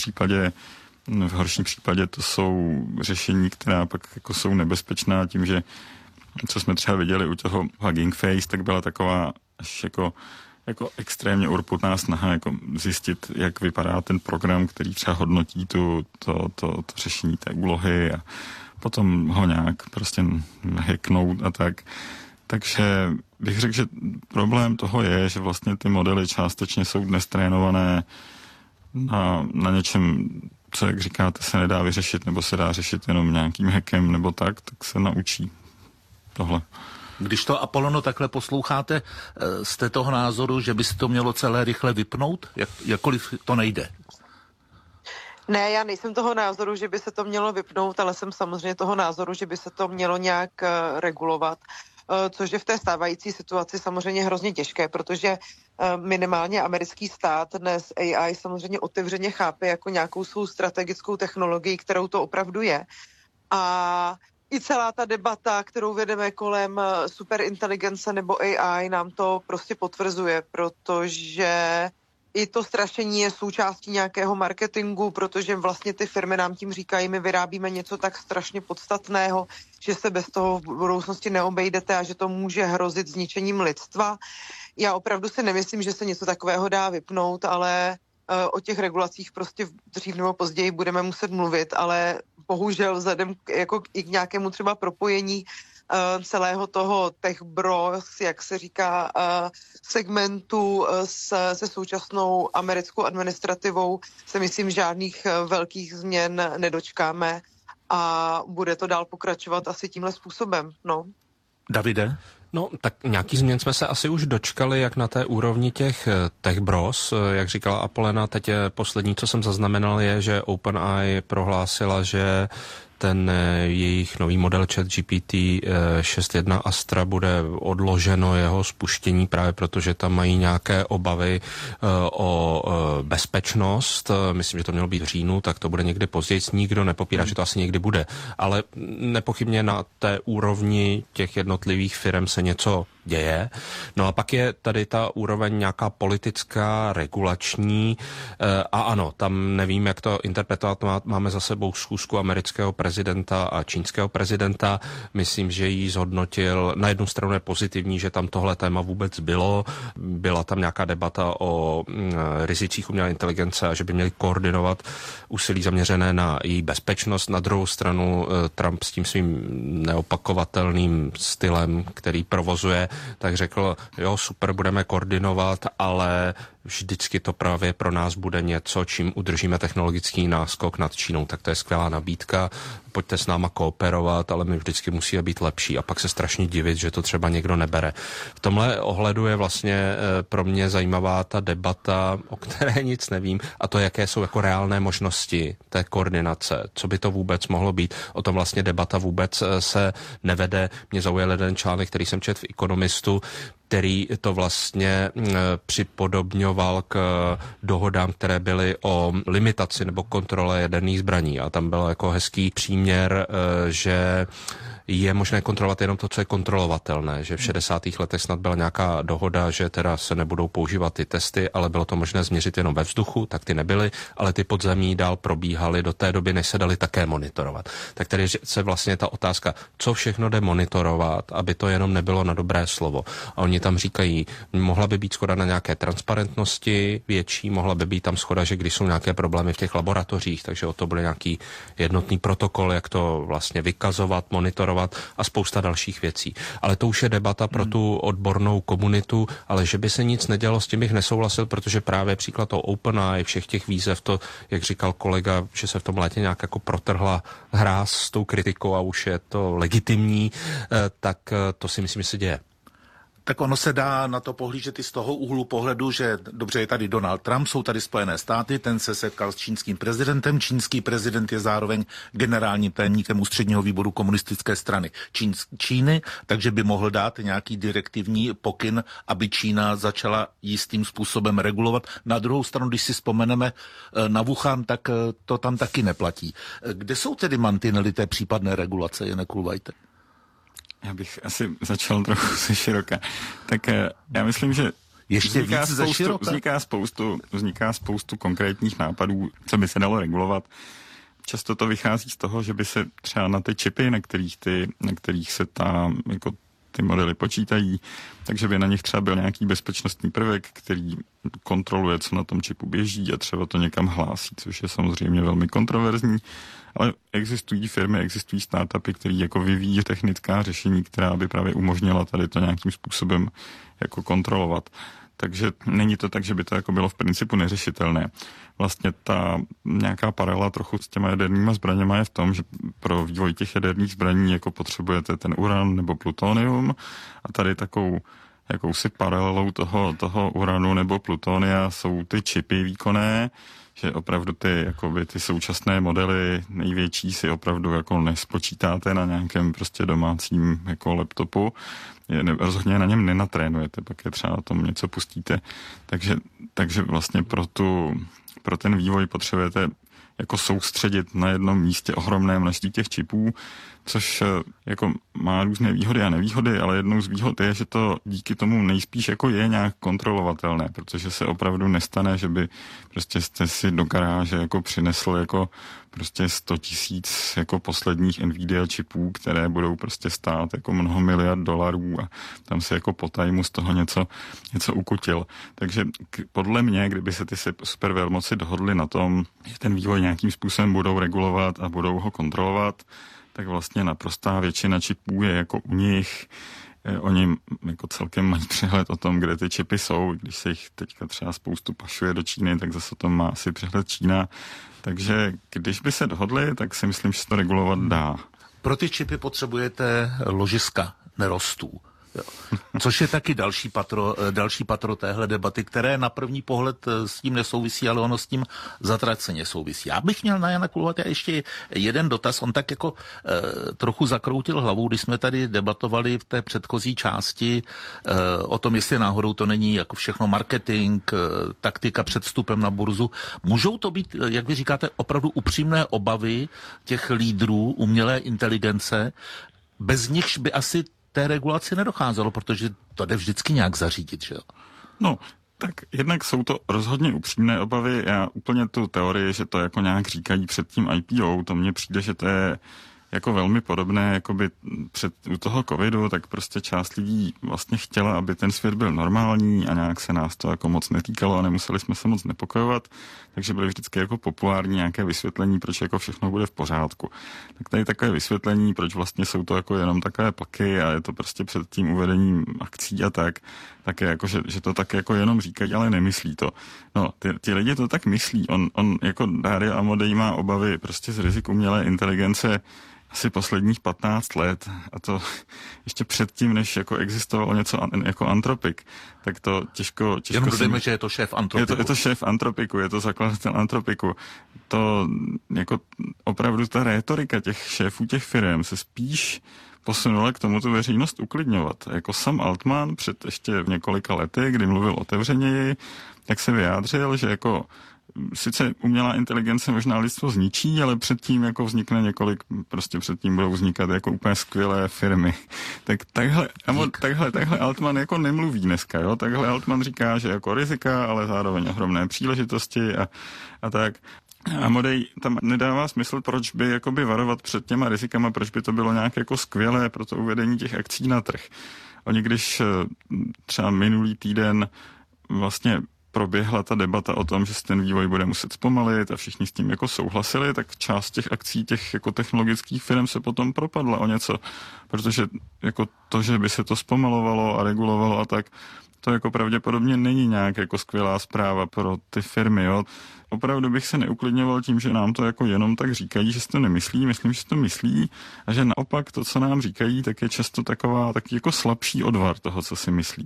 případě to jsou řešení, která pak jako jsou nebezpečná tím, že co jsme třeba viděli u toho Hugging Face, tak byla taková až jako extrémně urputná snaha jako zjistit, jak vypadá ten program, který třeba hodnotí to řešení té úlohy a potom ho nějak prostě hacknout a tak. Takže bych řekl, že problém toho je, že vlastně ty modely částečně jsou dnes trénované na něčem, co, jak říkáte, se nedá vyřešit nebo se dá řešit jenom nějakým hackem nebo tak se naučí tohle. Když to, Apolono, takhle posloucháte, jste toho názoru, že by se to mělo celé rychle vypnout? Jakkoliv to nejde? Ne, já nejsem toho názoru, že by se to mělo vypnout, ale jsem samozřejmě toho názoru, že by se to mělo nějak regulovat, což je v té stávající situaci samozřejmě hrozně těžké, protože minimálně americký stát dnes AI samozřejmě otevřeně chápe jako nějakou svou strategickou technologii, kterou to opravdu je. A i celá ta debata, kterou vedeme kolem superinteligence nebo AI, nám to prostě potvrzuje, protože i to strašení je součástí nějakého marketingu, protože vlastně ty firmy nám tím říkají, my vyrábíme něco tak strašně podstatného, že se bez toho v budoucnosti neobejdete a že to může hrozit zničením lidstva. Já opravdu si nemyslím, že se něco takového dá vypnout, ale o těch regulacích prostě dřív nebo později budeme muset mluvit, ale bohužel vzhledem jako i k nějakému třeba propojení celého toho tech bros, jak se říká, segmentu se současnou americkou administrativou se myslím žádných velkých změn nedočkáme a bude to dál pokračovat asi tímhle způsobem. No. Davide? No, tak nějaký změn jsme se asi už dočkali, jak na té úrovni těch tech bros. Jak říkala Apolena, teď je poslední, co jsem zaznamenal, je, že OpenAI prohlásila, že ten jejich nový model ChatGPT 6.1 Astra bude odloženo jeho spuštění právě protože tam mají nějaké obavy o bezpečnost. Myslím, že to mělo být v říjnu, tak to bude někdy později. Nikdo nepopírá, že to asi někdy bude. Ale nepochybně na té úrovni těch jednotlivých firm se něco děje. No a pak je tady ta úroveň nějaká politická, regulační a ano, tam nevím, jak to interpretovat. Máme za sebou schůzku amerického prezidenta a čínského prezidenta. Myslím, že ji zhodnotil. Na jednu stranu je pozitivní, že tam tohle téma vůbec bylo. Byla tam nějaká debata o rizicích umělé inteligence a že by měli koordinovat úsilí zaměřené na její bezpečnost. Na druhou stranu Trump s tím svým neopakovatelným stylem, který provozuje, tak řekl, jo, super, budeme koordinovat, ale vždycky to právě pro nás bude něco, čím udržíme technologický náskok nad Čínou. Tak to je skvělá nabídka, pojďte s náma kooperovat, ale my vždycky musíme být lepší a pak se strašně divit, že to třeba někdo nebere. V tomhle ohledu je vlastně pro mě zajímavá ta debata, o které nic nevím, a to, jaké jsou jako reálné možnosti té koordinace, co by to vůbec mohlo být. O tom vlastně debata vůbec se nevede. Mě zaujal jeden článek, který jsem četl v Economistu, který to vlastně připodobňoval k dohodám, které byly o limitaci nebo kontrole jaderných zbraní. A tam byl jako hezký příměr, že je možné kontrolovat jenom to, co je kontrolovatelné, že v 60. letech snad byla nějaká dohoda, že teda se nebudou používat ty testy, ale bylo to možné změřit jenom ve vzduchu, tak ty nebyly, ale ty podzemí dál probíhaly do té doby, než se dali také monitorovat. Tak tady se vlastně ta otázka, co všechno jde monitorovat, aby to jenom nebylo na dobré slovo. A oni tam říkají, mohla by být shoda na nějaké transparentnosti větší, mohla by být tam shoda, že když jsou nějaké problémy v těch laboratořích, takže o to bude nějaký jednotný protokol, jak to vlastně vykazovat, monitorovat a spousta dalších věcí. Ale to už je debata pro tu odbornou komunitu, ale že by se nic nedělo, s tím bych nesouhlasil, protože právě příklad toho OpenAI, všech těch výzev, to, jak říkal kolega, že se v tom létě nějak jako protrhla hráz s tou kritikou a už je to legitimní, tak to si myslím, že se děje. Tak ono se dá na to pohlížet i z toho úhlu pohledu, že dobře, je tady Donald Trump, jsou tady Spojené státy, ten se setkal s čínským prezidentem, čínský prezident je zároveň generálním tajemníkem ústředního výboru komunistické strany Číny, takže by mohl dát nějaký direktivní pokyn, aby Čína začala jistým způsobem regulovat. Na druhou stranu, když si vzpomeneme na Wuhan, tak to tam taky neplatí. Kde jsou tedy mantinely té případné regulace, Jane Kulvajte? Já bych asi začal trochu ze široka. Tak já myslím, že ještě vzniká spoustu konkrétních nápadů, co by se dalo regulovat. Často to vychází z toho, že by se třeba na ty čipy, na kterých se jako ty modely počítají, takže by na nich třeba byl nějaký bezpečnostní prvek, který kontroluje, co na tom čipu běží a třeba to někam hlásí, což je samozřejmě velmi kontroverzní. Ale existují firmy, existují startupy, které jako vyvíjí technická řešení, která by právě umožnila tady to nějakým způsobem jako kontrolovat. Takže není to tak, že by to jako bylo v principu neřešitelné. Vlastně ta nějaká paralela trochu s těma jadernýma zbraněma je v tom, že pro vývoj těch jaderných zbraní jako potřebujete ten uran nebo plutonium a tady jakousi paralelou toho uranu nebo plutonia jsou ty čipy výkonné, že opravdu ty současné modely největší si opravdu jako nespočítáte na nějakém prostě domácím jako laptopu. Rozhodně na něm nenatrénujete, pak je třeba na tom něco pustíte. Takže vlastně pro ten vývoj potřebujete jako soustředit na jednom místě ohromné množství těch čipů, což jako má různé výhody a nevýhody, ale jednou z výhod je, že to díky tomu nejspíš jako je nějak kontrolovatelné, protože se opravdu nestane, že by prostě jste si do garáže jako přinesl jako prostě 100 000 jako posledních Nvidia čipů, které budou prostě stát jako mnoho miliard dolarů a tam se jako po tajmu z toho něco ukutil. Takže podle mě, kdyby se ty supervelmoci dohodly na tom, že ten vývoj nějakým způsobem budou regulovat a budou ho kontrolovat, tak vlastně naprostá většina čipů je jako u nich. Oni jako celkem mají přehled o tom, kde ty čipy jsou. Když se jich teďka třeba spoustu pašuje do Číny, tak zase o tom má asi přehled Čína. Takže když by se dohodli, tak si myslím, že se to regulovat dá. Pro ty čipy potřebujete ložiska nerostů. Jo. Což je taky další patro téhle debaty, které na první pohled s tím nesouvisí, ale ono s tím zatraceně souvisí. Já bych měl na Jana Kulvajta ještě jeden dotaz. On tak jako trochu zakroutil hlavou, když jsme tady debatovali v té předchozí části o tom, jestli náhodou to není jako všechno marketing, taktika před vstupem na burzu. Můžou to být, jak vy říkáte, opravdu upřímné obavy těch lídrů umělé inteligence, bez nichž by asi té regulaci nedocházelo, protože to jde vždycky nějak zařídit, že jo? No, tak jednak jsou to rozhodně upřímné obavy. Já úplně tu teorii, že to jako nějak říkají před tím IPO, to mně přijde, že to je jako velmi podobné, jakoby u toho covidu, tak prostě část lidí vlastně chtěla, aby ten svět byl normální a nějak se nás to jako moc netýkalo a nemuseli jsme se moc nepokojovat, takže byly vždycky jako populární nějaké vysvětlení, proč jako všechno bude v pořádku. Tak tady takové vysvětlení, proč vlastně jsou to jako jenom takové plaky a je to prostě před tím uvedením akcí a tak je jako, že to tak jako jenom říkají, ale nemyslí to. No, ti lidi to tak myslí. On jako Dario Amodei má obavy prostě z rizik umělé inteligence asi posledních 15 let, a to ještě předtím, než jako existovalo něco jako Anthropic, tak to těžko jenom dodejme, že je to šéf Anthropicu. Je to šéf Anthropicu, je to zakladatel Anthropicu. To jako opravdu ta rétorika těch šéfů těch firm se spíš posunula k tomu tu veřejnost uklidňovat. Jako Sam Altman před ještě několika lety, kdy mluvil otevřeněji, tak se vyjádřil, že jako sice umělá inteligence možná lidstvo zničí, ale předtím jako vznikne předtím budou vznikat jako úplně skvělé firmy. Tak takhle Altman jako nemluví dneska, jo? Takhle Altman říká, že jako rizika, ale zároveň ohromné příležitosti a tak. Amodei tam nedává smysl, proč by jakoby varovat před těma rizikama, proč by to bylo nějak jako skvělé pro to uvedení těch akcí na trh. Oni když třeba minulý týden vlastně proběhla ta debata o tom, že se ten vývoj bude muset zpomalit a všichni s tím jako souhlasili, tak část těch akcí těch jako technologických firm se potom propadla o něco, protože jako to, že by se to zpomalovalo a regulovalo a tak, to jako pravděpodobně není nějak jako skvělá zpráva pro ty firmy, jo. Opravdu bych se neuklidňoval tím, že nám to jako jenom tak říkají, že si to nemyslí, myslím, že si to myslí a že naopak to, co nám říkají, tak je často taky jako slabší odvar toho, co si myslí.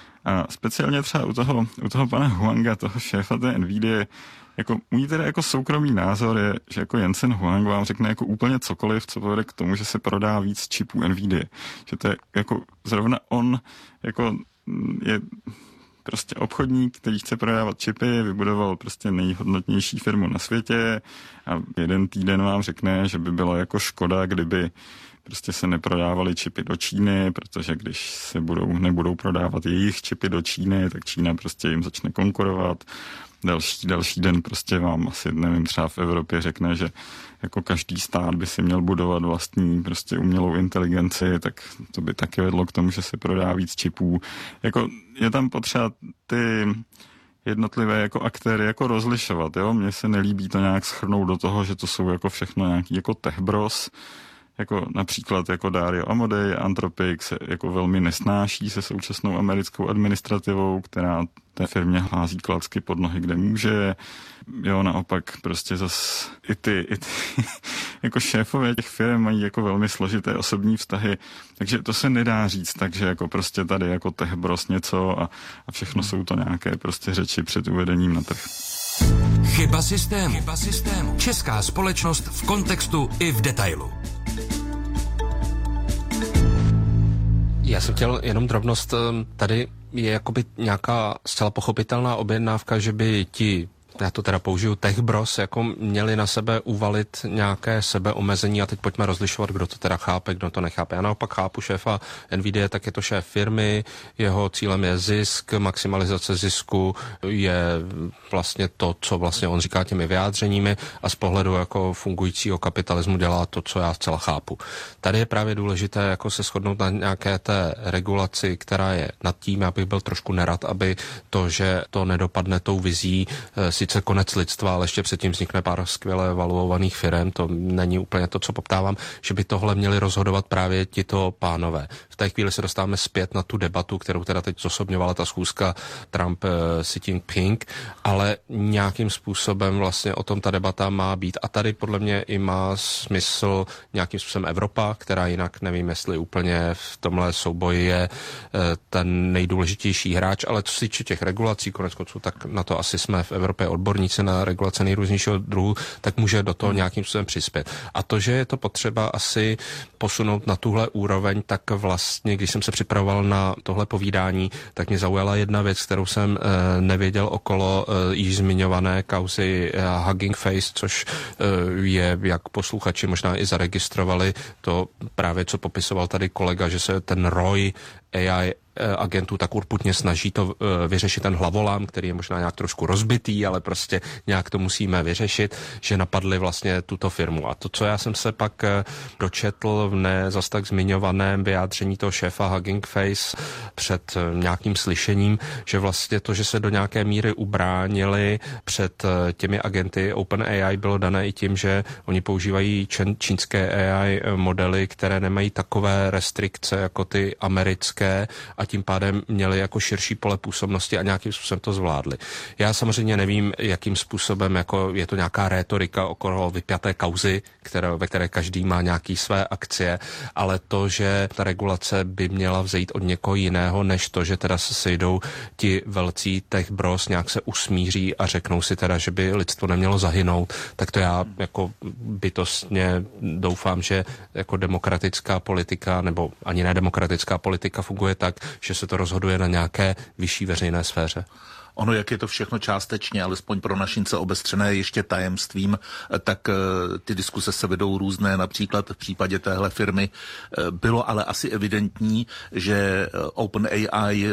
A speciálně třeba u toho pana Huanga, toho šéfa té Nvidia, jako můj teda jako soukromý názor je, že jako Jensen Huang vám řekne jako úplně cokoliv, co povede k tomu, že se prodá víc čipů Nvidia. Že to je jako zrovna on jako je prostě obchodník, který chce prodávat čipy, vybudoval prostě nejhodnotnější firmu na světě a jeden týden vám řekne, že by bylo jako škoda, kdyby prostě se neprodávaly čipy do Číny, protože když se nebudou prodávat jejich čipy do Číny, tak Čína prostě jim začne konkurovat. Další den prostě vám asi, nevím, třeba v Evropě řekne, že jako každý stát by si měl budovat vlastní prostě umělou inteligenci, tak to by taky vedlo k tomu, že se prodá víc čipů. Jako je tam potřeba ty jednotlivé jako aktéry jako rozlišovat, jo? Mně se nelíbí to nějak shrnout do toho, že to jsou jako všechno nějaký jako tech bros, jako například jako Dario Amodei, Anthropic se jako velmi nesnáší se současnou americkou administrativou, která té firmě hází klacky pod nohy, kde může. Jo, naopak prostě zas i ty jako šéfové těch firm mají jako velmi složité osobní vztahy, takže to se nedá říct, takže jako prostě tady jako tech bros něco a všechno jsou to nějaké prostě řeči před uvedením na trh. Chyba systému. Česká společnost v kontextu i v detailu. Já jsem chtěl jenom drobnost, tady je jakoby nějaká zcela pochopitelná objednávka, že by ti, já to teda použiju, tech bros, jako měli na sebe uvalit nějaké sebeomezení a teď pojďme rozlišovat, kdo to teda chápe, kdo to nechápe. Já naopak chápu šéfa Nvidia, tak je to šéf firmy, jeho cílem je zisk, maximalizace zisku je vlastně to, co vlastně on říká těmi vyjádřeními a z pohledu jako fungujícího kapitalismu dělá to, co já zcela chápu. Tady je právě důležité jako se shodnout na nějaké té regulaci, která je nad tím, já bych byl trošku nerad, aby to, že to nedopadne tou vizí, sice konec lidstva, ale ještě předtím vznikne pár skvěle valuovaných firem, to není úplně to, co poptávám, že by tohle měli rozhodovat právě tito pánové. V té chvíli se dostáváme zpět na tu debatu, kterou teda teď zosobňovala ta schůzka Trump-Xi Jinping, ale nějakým způsobem vlastně o tom ta debata má být. A tady podle mě i má smysl nějakým způsobem Evropa, která jinak nevím, jestli úplně v tomhle souboji je ten nejdůležitější hráč, ale co se týče těch regulací, koneckonců, tak na to asi jsme v Evropě odborníci na regulace nejrůznějšího druhu, tak může do toho nějakým způsobem přispět. A to, že je to potřeba asi posunout na tuhle úroveň, tak vlastně, když jsem se připravoval na tohle povídání, tak mě zaujala jedna věc, kterou jsem nevěděl okolo již zmiňované kauzy Hugging Face, což je, jak posluchači možná i zaregistrovali, to právě, co popisoval tady kolega, že se ten ROI AI agentů tak urputně snaží to vyřešit, ten hlavolám, který je možná nějak trošku rozbitý, ale prostě nějak to musíme vyřešit, že napadli vlastně tuto firmu. A to, co já jsem se pak dočetl v ne zas tak zmiňovaném vyjádření toho šéfa Hugging Face před nějakým slyšením, že vlastně to, že se do nějaké míry ubránili před těmi agenty OpenAI, bylo dané i tím, že oni používají čínské AI modely, které nemají takové restrikce jako ty americké, a tím pádem měli jako širší pole působnosti a nějakým způsobem to zvládli. Já samozřejmě nevím, jakým způsobem, jako je to nějaká rétorika okolo vypjaté kauzy, ve které každý má nějaký své akcie, ale to, že ta regulace by měla vzejít od někoho jiného, než to, že teda se sejdou ti velcí tech bros, nějak se usmíří a řeknou si teda, že by lidstvo nemělo zahynout, tak to já jako bytostně doufám, že jako demokratická politika, nebo ani nedemokratická politika funguje tak, že se to rozhoduje na nějaké vyšší veřejné sféře. Ono, jak je to všechno částečně, alespoň pro našince obestřené ještě tajemstvím, tak ty diskuse se vedou různé. Například v případě téhle firmy bylo ale asi evidentní, že OpenAI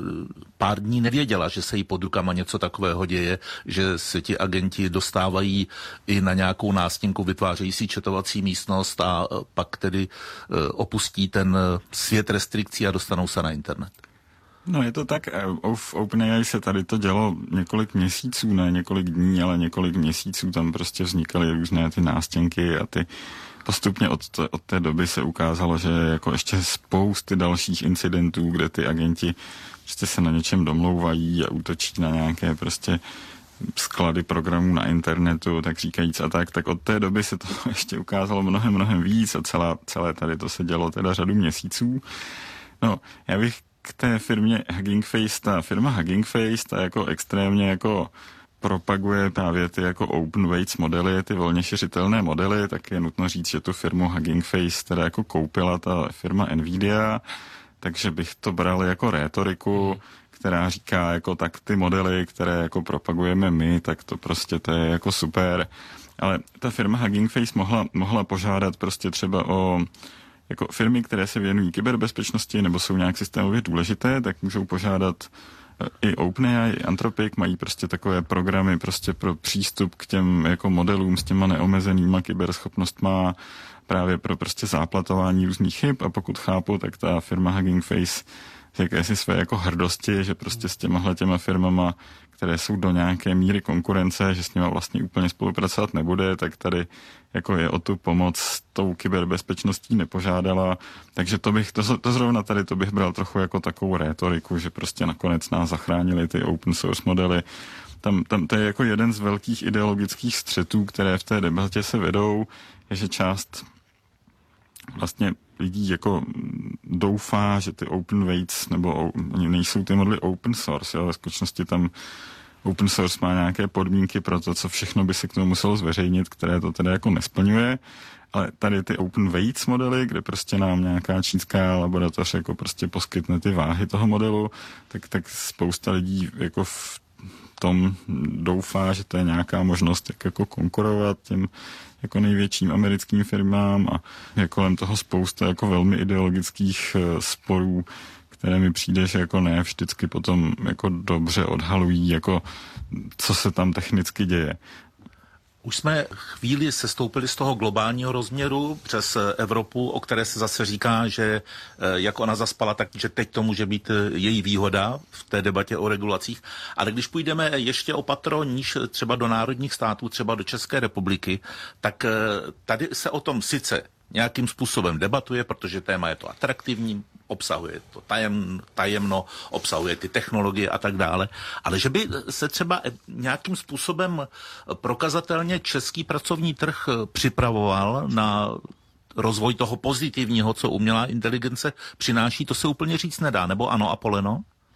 pár dní nevěděla, že se jí pod rukama něco takového děje, že se ti agenti dostávají i na nějakou nástěnku, vytvářejí si četovací místnost a pak tedy opustí ten svět restrikcí a dostanou se na internet. No je to tak, v OpenAI se tady to dělo několik měsíců, ne několik dní, ale několik měsíců, tam prostě vznikaly různé ty nástěnky a ty postupně od té doby se ukázalo, že jako ještě spousty dalších incidentů, kde ty agenti prostě se na něčem domlouvají a útočí na nějaké prostě sklady programů na internetu, tak říkajíc a tak od té doby se to ještě ukázalo mnohem víc a celé tady to se dělo teda řadu měsíců. No, já bych k té firmě Hugging Face, ta firma Hugging Face, ta jako extrémně jako propaguje právě ty jako open weights modely, ty volně šiřitelné modely, tak je nutno říct, že tu firmu Hugging Face teda jako koupila ta firma Nvidia, takže bych to bral jako rétoriku, která říká jako tak ty modely, které jako propagujeme my, tak to prostě to je jako super. Ale ta firma Hugging Face mohla požádat prostě třeba o jako firmy, které se věnují kyberbezpečnosti nebo jsou nějak systémově důležité, tak můžou požádat i OpenAI, i Anthropic, mají prostě takové programy prostě pro přístup k těm jako modelům s těma neomezenýma kyberschopnostma právě pro prostě záplatování různých chyb a pokud chápu, tak ta firma Hugging Face jakési své jako hrdosti, že prostě s těma firmama, které jsou do nějaké míry konkurence, že s nima vlastně úplně spolupracovat nebude, tak tady jako je o tu pomoc s tou kyberbezpečností nepožádala. Takže to zrovna tady to bych bral trochu jako takovou rétoriku, že prostě nakonec nás zachránili ty open source modely. Tam to je jako jeden z velkých ideologických střetů, které v té debatě se vedou, je, že část vlastně lidí jako doufá, že ty open weights nebo nejsou ty modely open source, ale ve skutečnosti tam open source má nějaké podmínky pro to, co všechno by se k tomu muselo zveřejnit, které to teda jako nesplňuje, ale tady ty open weights modely, kde prostě nám nějaká čínská laboratoř jako prostě poskytne ty váhy toho modelu, tak spousta lidí jako v tom doufá, že to je nějaká možnost, jak jako konkurovat těm jako největším americkým firmám a je kolem toho spousta jako velmi ideologických sporů, které mi přijde, že jako ne vždycky potom jako dobře odhalují, jako co se tam technicky děje. Už jsme chvíli sestoupili z toho globálního rozměru přes Evropu, o které se zase říká, že jak ona zaspala, takže teď to může být její výhoda v té debatě o regulacích. Ale když půjdeme ještě o patro níž třeba do národních států, třeba do České republiky, tak tady se o tom sice nějakým způsobem debatuje, protože téma je to atraktivní, obsahuje to tajemno, obsahuje ty technologie a tak dále, ale že by se třeba nějakým způsobem prokazatelně český pracovní trh připravoval na rozvoj toho pozitivního, co umělá inteligence přináší, to se úplně říct nedá, nebo ano, Apoleno?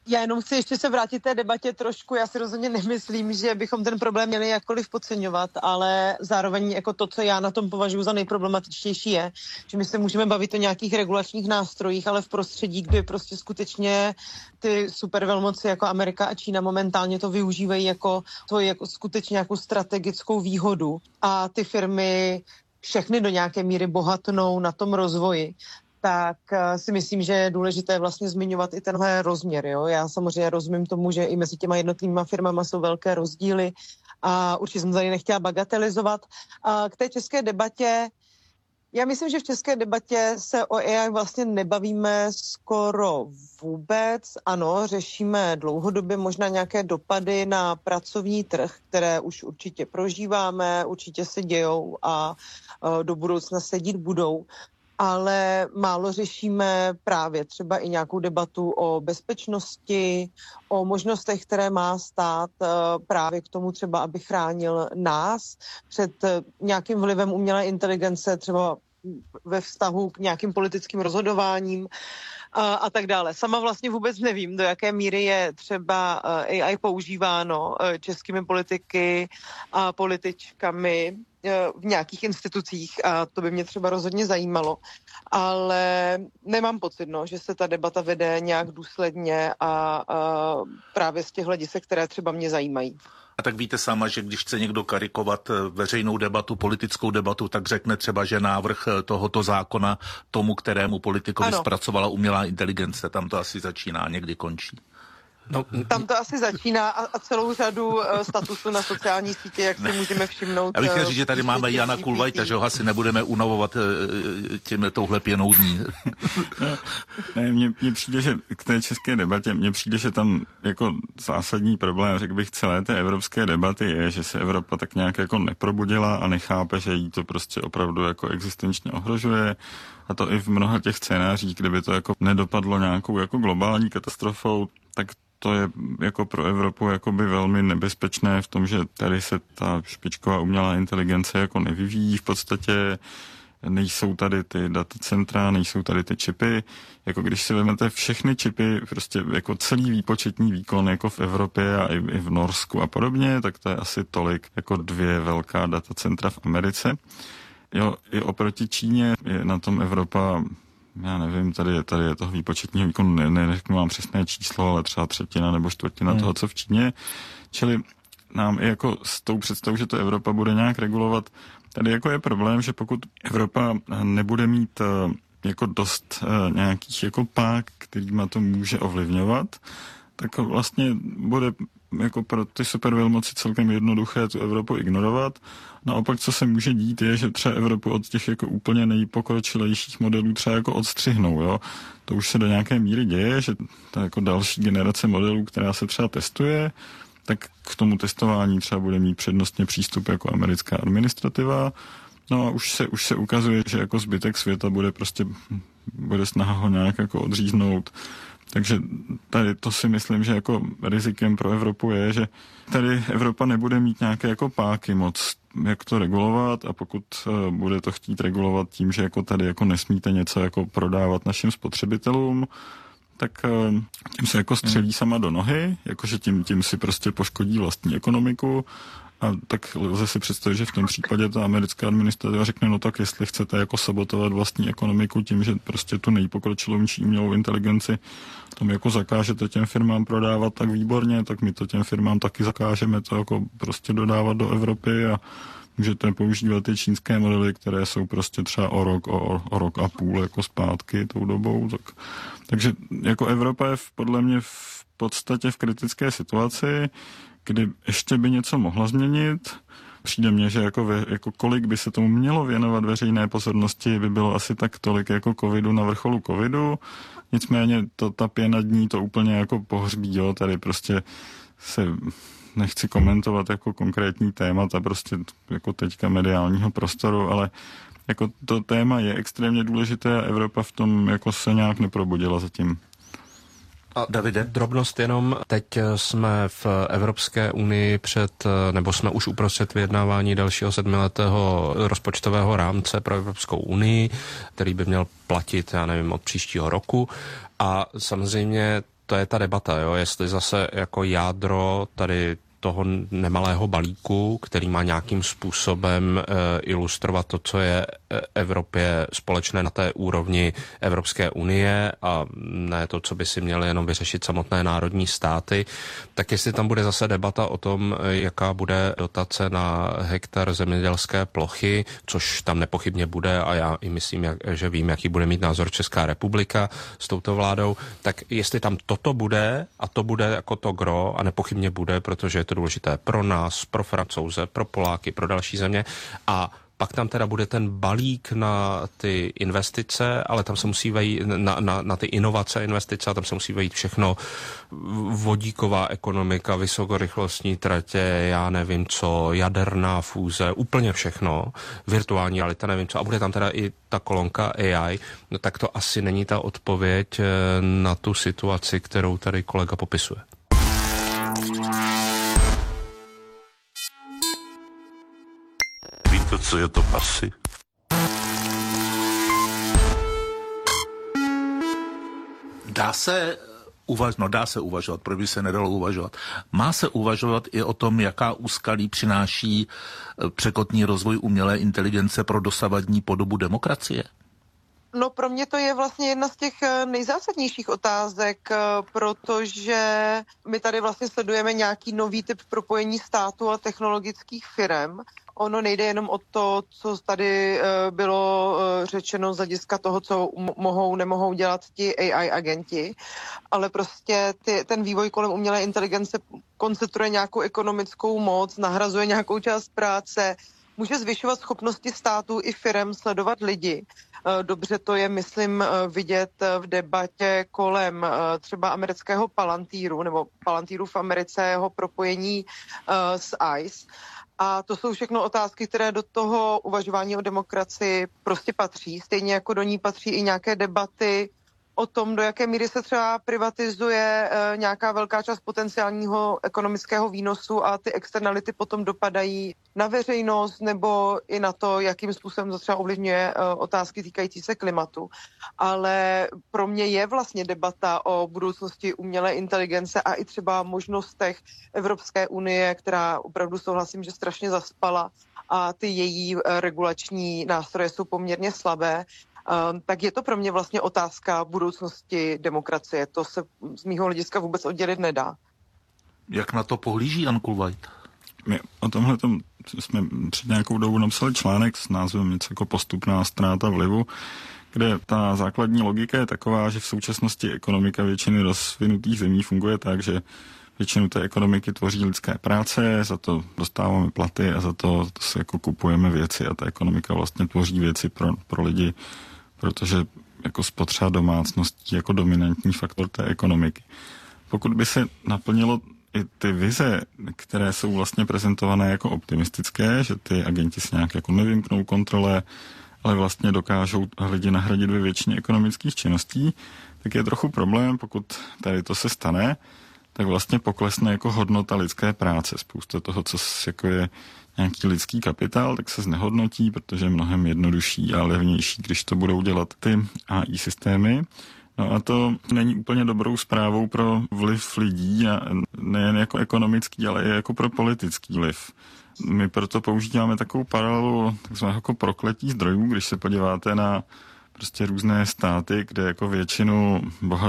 Já jenom chci ještě se vrátit té debatě trošku. Já si rozhodně nemyslím, že bychom ten problém měli jakkoliv podceňovat, ale zároveň jako to, co já na tom považuji za nejproblematičtější je, že my se můžeme bavit o nějakých regulačních nástrojích, ale v prostředí, kde prostě skutečně ty supervelmoci jako Amerika a Čína momentálně to využívají jako skutečně nějakou strategickou výhodu a ty firmy všechny do nějaké míry bohatnou na tom rozvoji, tak si myslím, že je důležité vlastně zmiňovat i tenhle rozměr. Jo? Já samozřejmě rozumím tomu, že i mezi těma jednotlivými firmama jsou velké rozdíly a určitě jsem tady nechtěla bagatelizovat. A k té české debatě, já myslím, že v české debatě se o AI vlastně nebavíme skoro vůbec. Ano, řešíme dlouhodobě možná nějaké dopady na pracovní trh, které už určitě prožíváme, určitě se dějou a do budoucna se dít budou. Ale málo řešíme právě třeba i nějakou debatu o bezpečnosti, o možnostech, které má stát právě k tomu třeba, aby chránil nás před nějakým vlivem umělé inteligence, třeba ve vztahu k nějakým politickým rozhodováním a tak dále. Sama vlastně vůbec nevím, do jaké míry je třeba AI používáno českými politiky a političkami v nějakých institucích a to by mě třeba rozhodně zajímalo, ale nemám pocit, že se ta debata vede nějak důsledně a právě z těch hledisek, které třeba mě zajímají. A tak víte sama, že když chce někdo karikovat veřejnou debatu, politickou debatu, tak řekne třeba, že návrh tohoto zákona tomu, kterému politikovi zpracovala umělá inteligence, tam to asi začíná a někdy končí. No, tam to asi začíná a celou řadu statusů na sociální sítě, jak si můžeme všimnout. Já bych chtěl říct, že tady máme Jana Kulvajta, že ho asi nebudeme unavovat touhle pěnou dní. Ne, mně přijde, že k té české debatě, mně přijde, že tam jako zásadní problém, řekl bych, celé té evropské debaty je, že se Evropa tak nějak jako neprobudila a nechápe, že jí to prostě opravdu jako existenčně ohrožuje. A to i v mnoha těch scénářích, kdyby to jako nedopadlo nějakou jako globální katastrofou, tak to je jako pro Evropu jakoby velmi nebezpečné v tom, že tady se ta špičková umělá inteligence jako nevyvíjí. V podstatě nejsou tady ty datacentra, nejsou tady ty čipy. Jako když si vezmete všechny čipy, prostě jako celý výpočetní výkon jako v Evropě a i v Norsku a podobně, tak to je asi tolik jako 2 velká datacentra v Americe. Jo, i oproti Číně je na tom Evropa, já nevím, tady je toho výpočetního výkonu, neřeknu vám přesné číslo, ale třeba 1/3 nebo 1/4 toho, co v Číně. Čili nám i jako s tou představou, že to Evropa bude nějak regulovat, tady jako je problém, že pokud Evropa nebude mít jako dost nějakých jako pák, kterýma to může ovlivňovat, tak vlastně bude jako pro ty supervelmoci celkem jednoduché tu Evropu ignorovat. Naopak, co se může dít, je, že třeba Evropu od těch jako úplně nejpokročilejších modelů třeba jako odstřihnou, jo. To už se do nějaké míry děje, že ta jako další generace modelů, která se třeba testuje, tak k tomu testování třeba bude mít přednostně přístup jako americká administrativa. No a už se ukazuje, že jako zbytek světa bude snaha ho nějak jako odříznout. Takže tady to si myslím, že jako rizikem pro Evropu je, že tady Evropa nebude mít nějaké jako páky moc, jak to regulovat, a pokud bude to chtít regulovat tím, že jako tady jako nesmíte něco jako prodávat našim spotřebitelům, tak tím se jako střelí sama do nohy, jakože tím si prostě poškodí vlastní ekonomiku. A tak lze si představit, že v tom případě ta americká administrativa řekne, no tak jestli chcete jako sabotovat vlastní ekonomiku tím, že prostě tu nejpokročilejší umělou inteligenci tam jako zakážete těm firmám prodávat, tak výborně, tak my to těm firmám taky zakážeme to jako prostě dodávat do Evropy a můžete používat ty čínské modely, které jsou prostě třeba o rok a půl jako zpátky tou dobou. Takže jako Evropa je podle mě v podstatě v kritické situaci, kdy ještě by něco mohla změnit. Přijde mně, že jako kolik by se tomu mělo věnovat veřejné pozornosti, by bylo asi tak tolik jako covidu na vrcholu covidu. Nicméně ta pěna dní to úplně jako pohřbí, jo. Tady prostě se nechci komentovat jako konkrétní témata prostě jako teďka mediálního prostoru, ale jako to téma je extrémně důležité a Evropa v tom jako se nějak neprobudila zatím. A Davide? Drobnost jenom, teď jsme v Evropské unii nebo jsme už uprostřed vyjednávání dalšího 7letého rozpočtového rámce pro Evropskou unii, který by měl platit, já nevím, od příštího roku. A samozřejmě to je ta debata, jo, jestli zase jako jádro tady toho nemalého balíku, který má nějakým způsobem ilustrovat to, co je Evropě společné na té úrovni Evropské unie a ne to, co by si měly jenom vyřešit samotné národní státy, tak jestli tam bude zase debata o tom, jaká bude dotace na hektar zemědělské plochy, což tam nepochybně bude a já i myslím, že vím, jaký bude mít názor Česká republika s touto vládou, tak jestli tam toto bude a to bude jako to gro a nepochybně bude, protože je to důležité pro nás, pro Francouze, pro Poláky, pro další země a pak tam teda bude ten balík na ty investice, ale tam se musí vejít na ty inovace investice a tam se musí vejít všechno, vodíková ekonomika, vysokorychlostní tratě, já nevím co, jaderná fúze, úplně všechno, virtuální realita, nevím co, a bude tam teda i ta kolonka AI, no tak to asi není ta odpověď na tu situaci, kterou tady kolega popisuje. Víte, co je to pasy? Dá se uvažovat, proč by se nedalo uvažovat. Má se uvažovat i o tom, jaká úskalí přináší překotný rozvoj umělé inteligence pro dosavadní podobu demokracie? No pro mě to je vlastně jedna z těch nejzásadnějších otázek, protože my tady vlastně sledujeme nějaký nový typ propojení státu a technologických firem. Ono nejde jenom o to, co tady bylo řečeno z hlediska toho, co mohou, nemohou dělat ti AI agenti, ale prostě ten vývoj kolem umělé inteligence koncentruje nějakou ekonomickou moc, nahrazuje nějakou část práce, může zvyšovat schopnosti států i firem sledovat lidi. Dobře to je, myslím, vidět v debatě kolem třeba amerického Palantíru, nebo Palantíru v Americe, jeho propojení s ICE. A to jsou všechno otázky, které do toho uvažování o demokracii prostě patří. Stejně jako do ní patří i nějaké debaty o tom, do jaké míry se třeba privatizuje nějaká velká část potenciálního ekonomického výnosu a ty externality potom dopadají na veřejnost nebo i na to, jakým způsobem to třeba ovlivňuje otázky týkající se klimatu. Ale pro mě je vlastně debata o budoucnosti umělé inteligence a i třeba možnostech Evropské unie, která opravdu souhlasím, že strašně zaspala a ty její regulační nástroje jsou poměrně slabé. Tak je to pro mě vlastně otázka budoucnosti demokracie. To se z mýho hlediska vůbec oddělit nedá. Jak na to pohlíží Jan Kulvajt? My o tomhle jsme před nějakou dobu napsali článek s názvem něco jako Postupná ztráta vlivu, kde ta základní logika je taková, že v současnosti ekonomika většiny rozvinutých zemí funguje tak, že většinu té ekonomiky tvoří lidské práce, za to dostáváme platy a za to si jako kupujeme věci a ta ekonomika vlastně tvoří věci pro lidi, protože jako spotřeba domácností jako dominantní faktor té ekonomiky. Pokud by se naplnilo i ty vize, které jsou vlastně prezentované jako optimistické, že ty agenti se nějak jako nevymknou kontrole, ale vlastně dokážou lidi nahradit ve většině ekonomických činností, tak je trochu problém, pokud tady to se stane, tak vlastně poklesne jako hodnota lidské práce. Spousta toho, co jako je nějaký lidský kapitál, tak se znehodnotí, protože je mnohem jednodušší a levnější, když to budou dělat ty AI systémy. No a to není úplně dobrou zprávou pro vliv lidí, a nejen jako ekonomický, ale i jako pro politický vliv. My proto používáme takovou paralelu takzvaného jako prokletí zdrojů, když se podíváte na prostě různé státy, kde jako většina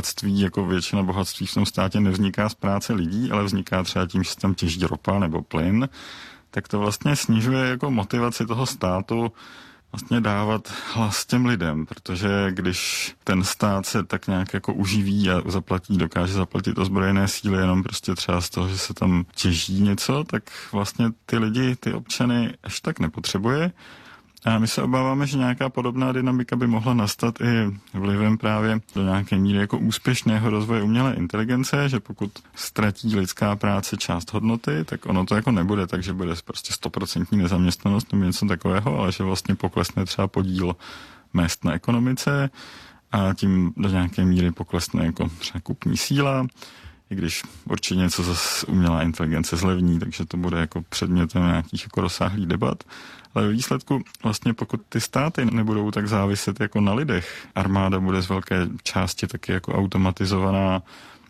bohatství v tom státě nevzniká z práce lidí, ale vzniká třeba tím, že se tam těží ropa nebo plyn, tak to vlastně snižuje jako motivaci toho státu vlastně dávat hlas těm lidem, protože když ten stát se tak nějak jako uživí a dokáže zaplatit ozbrojené síly jenom prostě třeba z toho, že se tam těží něco, tak vlastně ty lidi, ty občany až tak nepotřebuje. A my se obáváme, že nějaká podobná dynamika by mohla nastat i vlivem právě do nějaké míry jako úspěšného rozvoje umělé inteligence, že pokud ztratí lidská práce část hodnoty, tak ono to jako nebude, takže bude prostě 100% nezaměstnanost nebo něco takového, ale že vlastně poklesne třeba podíl mezd na ekonomice a tím do nějaké míry poklesne jako třeba kupní síla, i když určitě něco zase umělá inteligence zlevní, takže to bude jako předmětem nějakých jako rozsáhlých debat. Ale ve výsledku vlastně pokud ty státy nebudou tak záviset jako na lidech, armáda bude z velké části taky jako automatizovaná,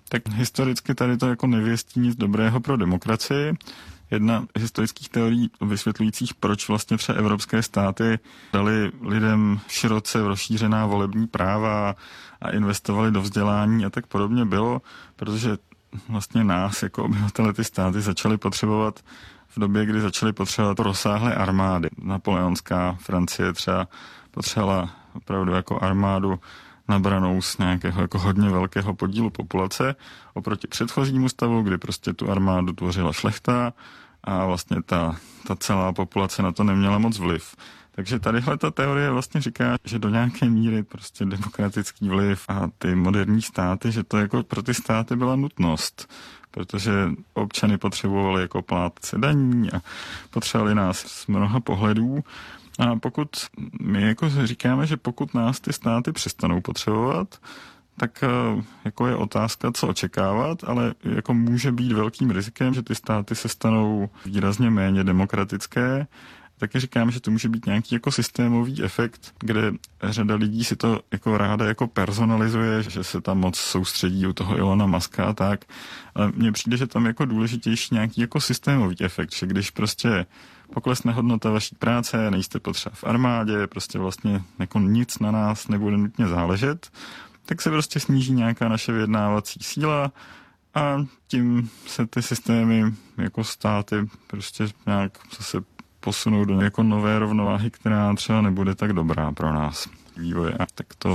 Tak historicky tady to jako nevěstí nic dobrého pro demokracii. Jedna z historických teorií vysvětlujících, proč vlastně třeba evropské státy dali lidem široce rozšířená volební práva a investovali do vzdělání a tak podobně bylo, protože vlastně nás jako obyvatele ty státy začaly potřebovat v době, kdy začaly potřebovat rozsáhlé armády. Napoleonská Francie třeba potřebovala opravdu jako armádu nabranou z nějakého jako hodně velkého podílu populace oproti předchozímu stavu, kdy prostě tu armádu tvořila šlechta a vlastně ta celá populace na to neměla moc vliv. Takže tadyhle ta teorie vlastně říká, že do nějaké míry prostě demokratický vliv a ty moderní státy, že to jako pro ty státy byla nutnost, protože občany potřebovali jako plátce daní a potřebovali nás z mnoha pohledů. A pokud my jako říkáme, že pokud nás ty státy přestanou potřebovat, tak jako je otázka, co očekávat, ale jako může být velkým rizikem, že ty státy se stanou výrazně méně demokratické. Taky říkáme, že to může být nějaký jako systémový efekt, kde řada lidí si to jako ráda jako personalizuje, že se tam moc soustředí u toho Ilona Muska a tak. Ale mně přijde, že tam jako důležitější nějaký jako systémový efekt, že když prostě poklesne hodnota vaší práce, nejste potřeba v armádě, prostě vlastně jako nic na nás nebude nutně záležet, tak se prostě sníží nějaká naše vyjednávací síla a tím se ty systémy jako státy prostě nějak zase posunou do jako nové rovnováhy, která třeba nebude tak dobrá pro nás vývoje. Tak to